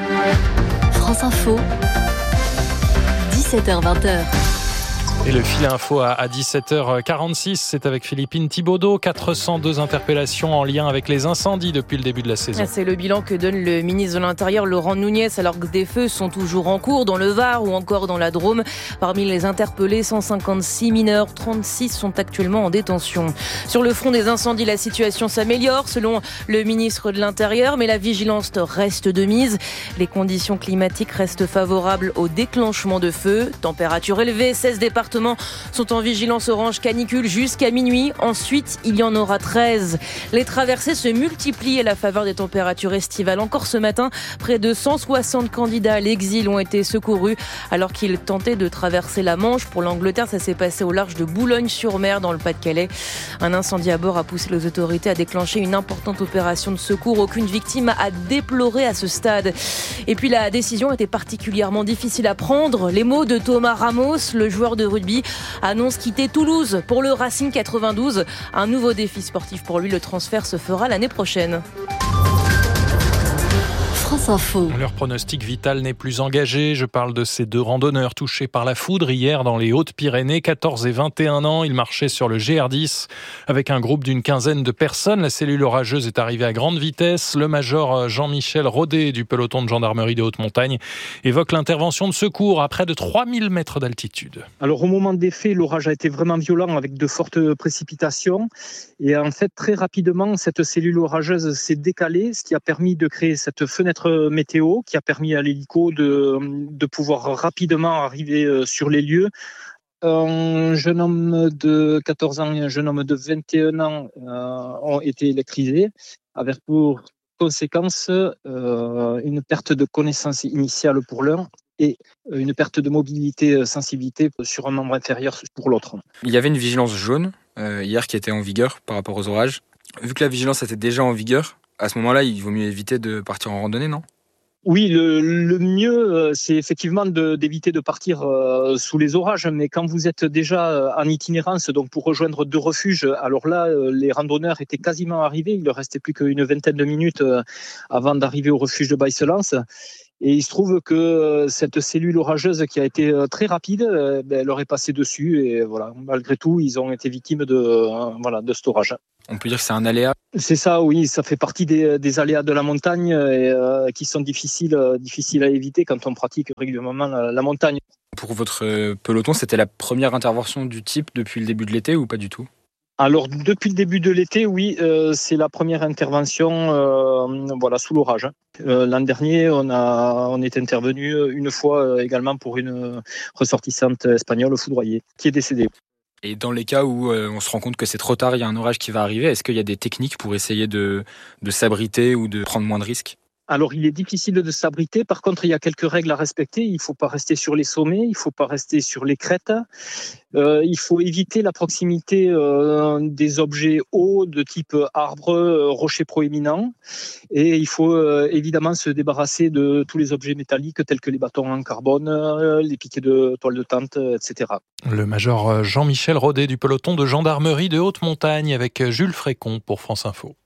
France Info, 17h-20h. Et le fil info à 17h46, c'est avec Philippine Thibaudot. 402 interpellations en lien avec les incendies depuis le début de la saison. C'est le bilan que donne le ministre de l'Intérieur, Laurent Nunez, alors que des feux sont toujours en cours dans le Var ou encore dans la Drôme. Parmi les interpellés, 156 mineurs, 36 sont actuellement en détention. Sur le front des incendies, la situation s'améliore selon le ministre de l'Intérieur, mais la vigilance reste de mise. Les conditions climatiques restent favorables au déclenchement de feux. Température élevée, 16 départements sont en vigilance orange canicule jusqu'à minuit. Ensuite, il y en aura 13. Les traversées se multiplient à la faveur des températures estivales. Encore ce matin, près de 160 candidats à l'exil ont été secourus alors qu'ils tentaient de traverser la Manche. Pour l'Angleterre, ça s'est passé au large de Boulogne-sur-Mer dans le Pas-de-Calais. Un incendie à bord a poussé les autorités à déclencher une importante opération de secours. Aucune victime à déplorer à ce stade. Et puis la décision était particulièrement difficile à prendre. Les mots de Thomas Ramos, le joueur de rugby, annonce quitter Toulouse pour le Racing 92. Un nouveau défi sportif pour lui, le transfert se fera l'année prochaine. France Info. Leur pronostic vital n'est plus engagé. Je parle de ces deux randonneurs touchés par la foudre hier dans les Hautes-Pyrénées, 14 et 21 ans. Ils marchaient sur le GR10 avec un groupe d'une quinzaine de personnes. La cellule orageuse est arrivée à grande vitesse. Le major Jean-Michel Rodet du peloton de gendarmerie de Haute-Montagne évoque l'intervention de secours à près de 3000 mètres d'altitude. Alors au moment des faits, l'orage a été vraiment violent avec de fortes précipitations. Et en fait, très rapidement, cette cellule orageuse s'est décalée, ce qui a permis de créer cette fenêtre météo, qui a permis à l'hélico de pouvoir rapidement arriver sur les lieux. Un jeune homme de 14 ans et un jeune homme de 21 ans ont été électrisés, avec pour conséquence une perte de connaissance initiale pour l'un et une perte de mobilité, sensibilité sur un membre inférieur pour l'autre. Il y avait une vigilance jaune hier qui était en vigueur par rapport aux orages. Vu que la vigilance était déjà en vigueur, à ce moment-là, il vaut mieux éviter de partir en randonnée, non ? Oui, le mieux, c'est effectivement d'éviter de partir sous les orages. Mais quand vous êtes déjà en itinérance, donc pour rejoindre deux refuges, alors là, les randonneurs étaient quasiment arrivés. Il ne leur restait plus qu'une vingtaine de minutes avant d'arriver au refuge de Baïselance. Et il se trouve que cette cellule orageuse qui a été très rapide, elle leur est passée dessus. Et voilà, malgré tout, ils ont été victimes de cet orage. On peut dire que c'est un aléa. C'est ça, oui, ça fait partie des aléas de la montagne qui sont difficiles à éviter quand on pratique régulièrement la montagne. Pour votre peloton, c'était la première intervention du type depuis le début de l'été ou pas du tout ? Alors, depuis le début de l'été, oui, c'est la première intervention sous l'orage. L'an dernier, on est intervenu une fois également pour une ressortissante espagnole foudroyée qui est décédée. Et dans les cas où on se rend compte que c'est trop tard, il y a un orage qui va arriver, est-ce qu'il y a des techniques pour essayer de s'abriter ou de prendre moins de risques ? Alors, il est difficile de s'abriter. Par contre, il y a quelques règles à respecter. Il ne faut pas rester sur les sommets, il ne faut pas rester sur les crêtes. Il faut éviter la proximité des objets hauts de type arbres, rochers proéminents. Et il faut évidemment se débarrasser de tous les objets métalliques tels que les bâtons en carbone, les piquets de toile de tente, etc. Le major Jean-Michel Rodet du peloton de gendarmerie de Haute-Montagne avec Jules Frécon pour France Info.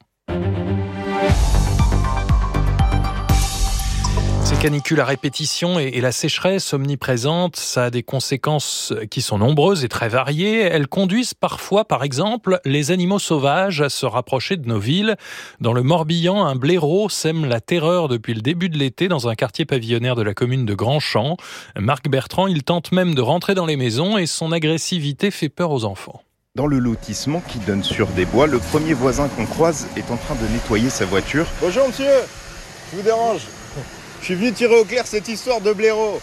Ces canicules à répétition et la sécheresse omniprésente, ça a des conséquences qui sont nombreuses et très variées. Elles conduisent parfois, par exemple, les animaux sauvages à se rapprocher de nos villes. Dans le Morbihan, un blaireau sème la terreur depuis le début de l'été dans un quartier pavillonnaire de la commune de Grandchamp. Marc Bertrand, il tente même de rentrer dans les maisons et son agressivité fait peur aux enfants. Dans le lotissement qui donne sur des bois, le premier voisin qu'on croise est en train de nettoyer sa voiture. Bonjour monsieur, je vous dérange. Je suis venu tirer au clair cette histoire de blaireau.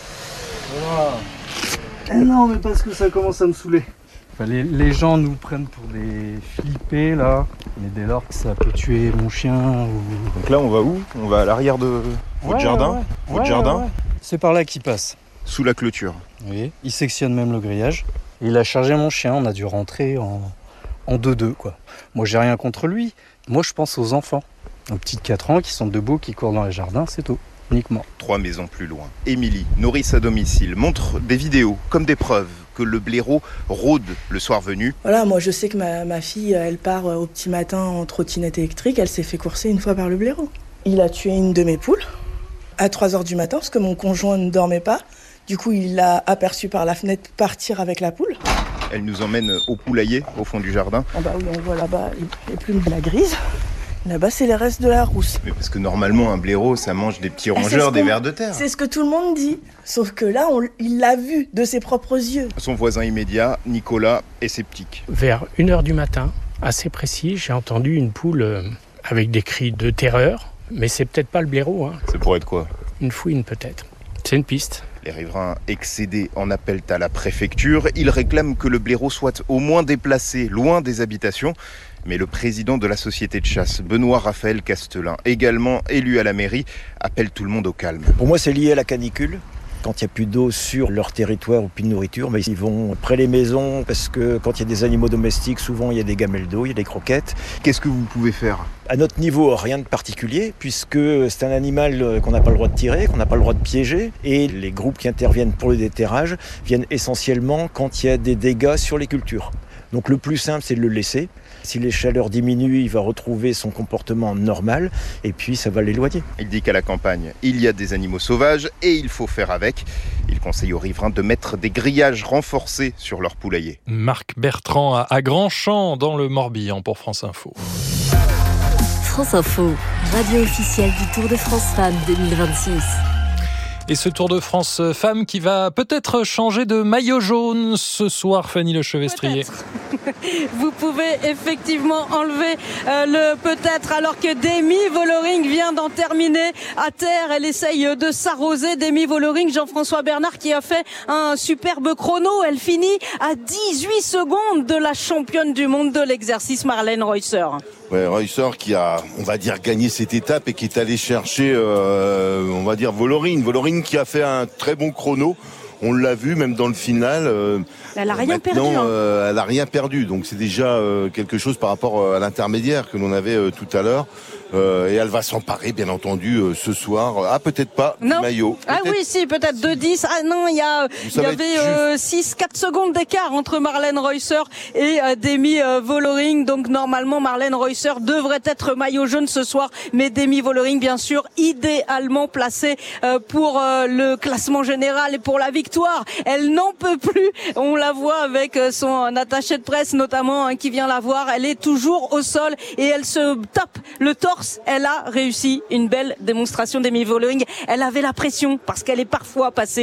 Voilà. Non, mais parce que ça commence à me saouler. Enfin, les gens nous prennent pour des flippés là, mais dès lors que ça peut tuer mon chien ou... Donc là on va où ? On va à l'arrière de votre jardin ? Votre jardin ? C'est par là qu'il passe. Sous la clôture. Oui, il sectionne même le grillage. Et il a chargé mon chien, on a dû rentrer en 2-2 quoi. Moi j'ai rien contre lui, moi je pense aux enfants. Aux petits de 4 ans qui sont debout, qui courent dans les jardins, c'est tout. Uniquement. 3 maisons plus loin, Émilie, nourrice à domicile, montre des vidéos comme des preuves que le blaireau rôde le soir venu. Voilà, moi je sais que ma fille, elle part au petit matin en trottinette électrique, elle s'est fait courser une fois par le blaireau. Il a tué une de mes poules à 3h du matin parce que mon conjoint ne dormait pas. Du coup, il l'a aperçu par la fenêtre partir avec la poule. Elle nous emmène au poulailler, au fond du jardin. Oh bah oui, on voit là-bas les plumes de la grise. Là-bas, c'est les restes de la rousse. Mais parce que normalement, un blaireau, ça mange des petits rongeurs, des vers de terre. C'est ce que tout le monde dit. Sauf que là, il l'a vu de ses propres yeux. Son voisin immédiat, Nicolas, est sceptique. Vers 1h du matin, assez précis, j'ai entendu une poule avec des cris de terreur. Mais c'est peut-être pas le blaireau. Ça pourrait être quoi ? Une fouine peut-être. C'est une piste. Les riverains excédés en appellent à la préfecture. Ils réclament que le blaireau soit au moins déplacé loin des habitations. Mais le président de la société de chasse, Benoît Raphaël Castelin, également élu à la mairie, appelle tout le monde au calme. Pour moi, c'est lié à la canicule. Quand il n'y a plus d'eau sur leur territoire ou plus de nourriture, mais ils vont près les maisons parce que quand il y a des animaux domestiques, souvent il y a des gamelles d'eau, il y a des croquettes. Qu'est-ce que vous pouvez faire ? À notre niveau, rien de particulier, puisque c'est un animal qu'on n'a pas le droit de tirer, qu'on n'a pas le droit de piéger. Et les groupes qui interviennent pour le déterrage viennent essentiellement quand il y a des dégâts sur les cultures. Donc le plus simple, c'est de le laisser. Si les chaleurs diminuent, il va retrouver son comportement normal et puis ça va l'éloigner. Il dit qu'à la campagne, il y a des animaux sauvages et il faut faire avec. Il conseille aux riverains de mettre des grillages renforcés sur leur poulailler. Marc Bertrand à Grandchamp dans le Morbihan pour France Info. France Info, radio officielle du Tour de France Femmes 2026. Et ce Tour de France Femmes qui va peut-être changer de maillot jaune ce soir, Fanny Lechevestrier. Vous pouvez effectivement enlever le peut-être, alors que Demi Vollering vient d'en terminer à terre. Elle essaye de s'arroser. Demi Vollering, Jean-François Bernard, qui a fait un superbe chrono. Elle finit à 18 secondes de la championne du monde de l'exercice, Marlène Reusser. Ouais, Reusser qui a, on va dire, gagné cette étape et qui est allé chercher, on va dire, Vollering. Vollering qui a fait un très bon chrono. On l'a vu, même dans le final. Elle n'a rien perdu. Elle n'a rien perdu. Donc c'est déjà quelque chose par rapport à l'intermédiaire que l'on avait tout à l'heure. Et elle va s'emparer, bien entendu, ce soir. Ah, peut-être pas, non. Du maillot. Ah oui, si, peut-être 2-10. Ah non, il y avait 6-4 secondes d'écart entre Marlène Reusser et Demi Vollering. Donc normalement, Marlène Reusser devrait être maillot jaune ce soir. Mais Demi Vollering, bien sûr, idéalement placée pour le classement général et pour la victoire. Elle n'en peut plus. On la voit avec son attaché de presse, notamment, qui vient la voir. Elle est toujours au sol et elle se tape le torse. Elle a réussi une belle démonstration d'Demi Vollering. Elle avait la pression parce qu'elle est parfois passée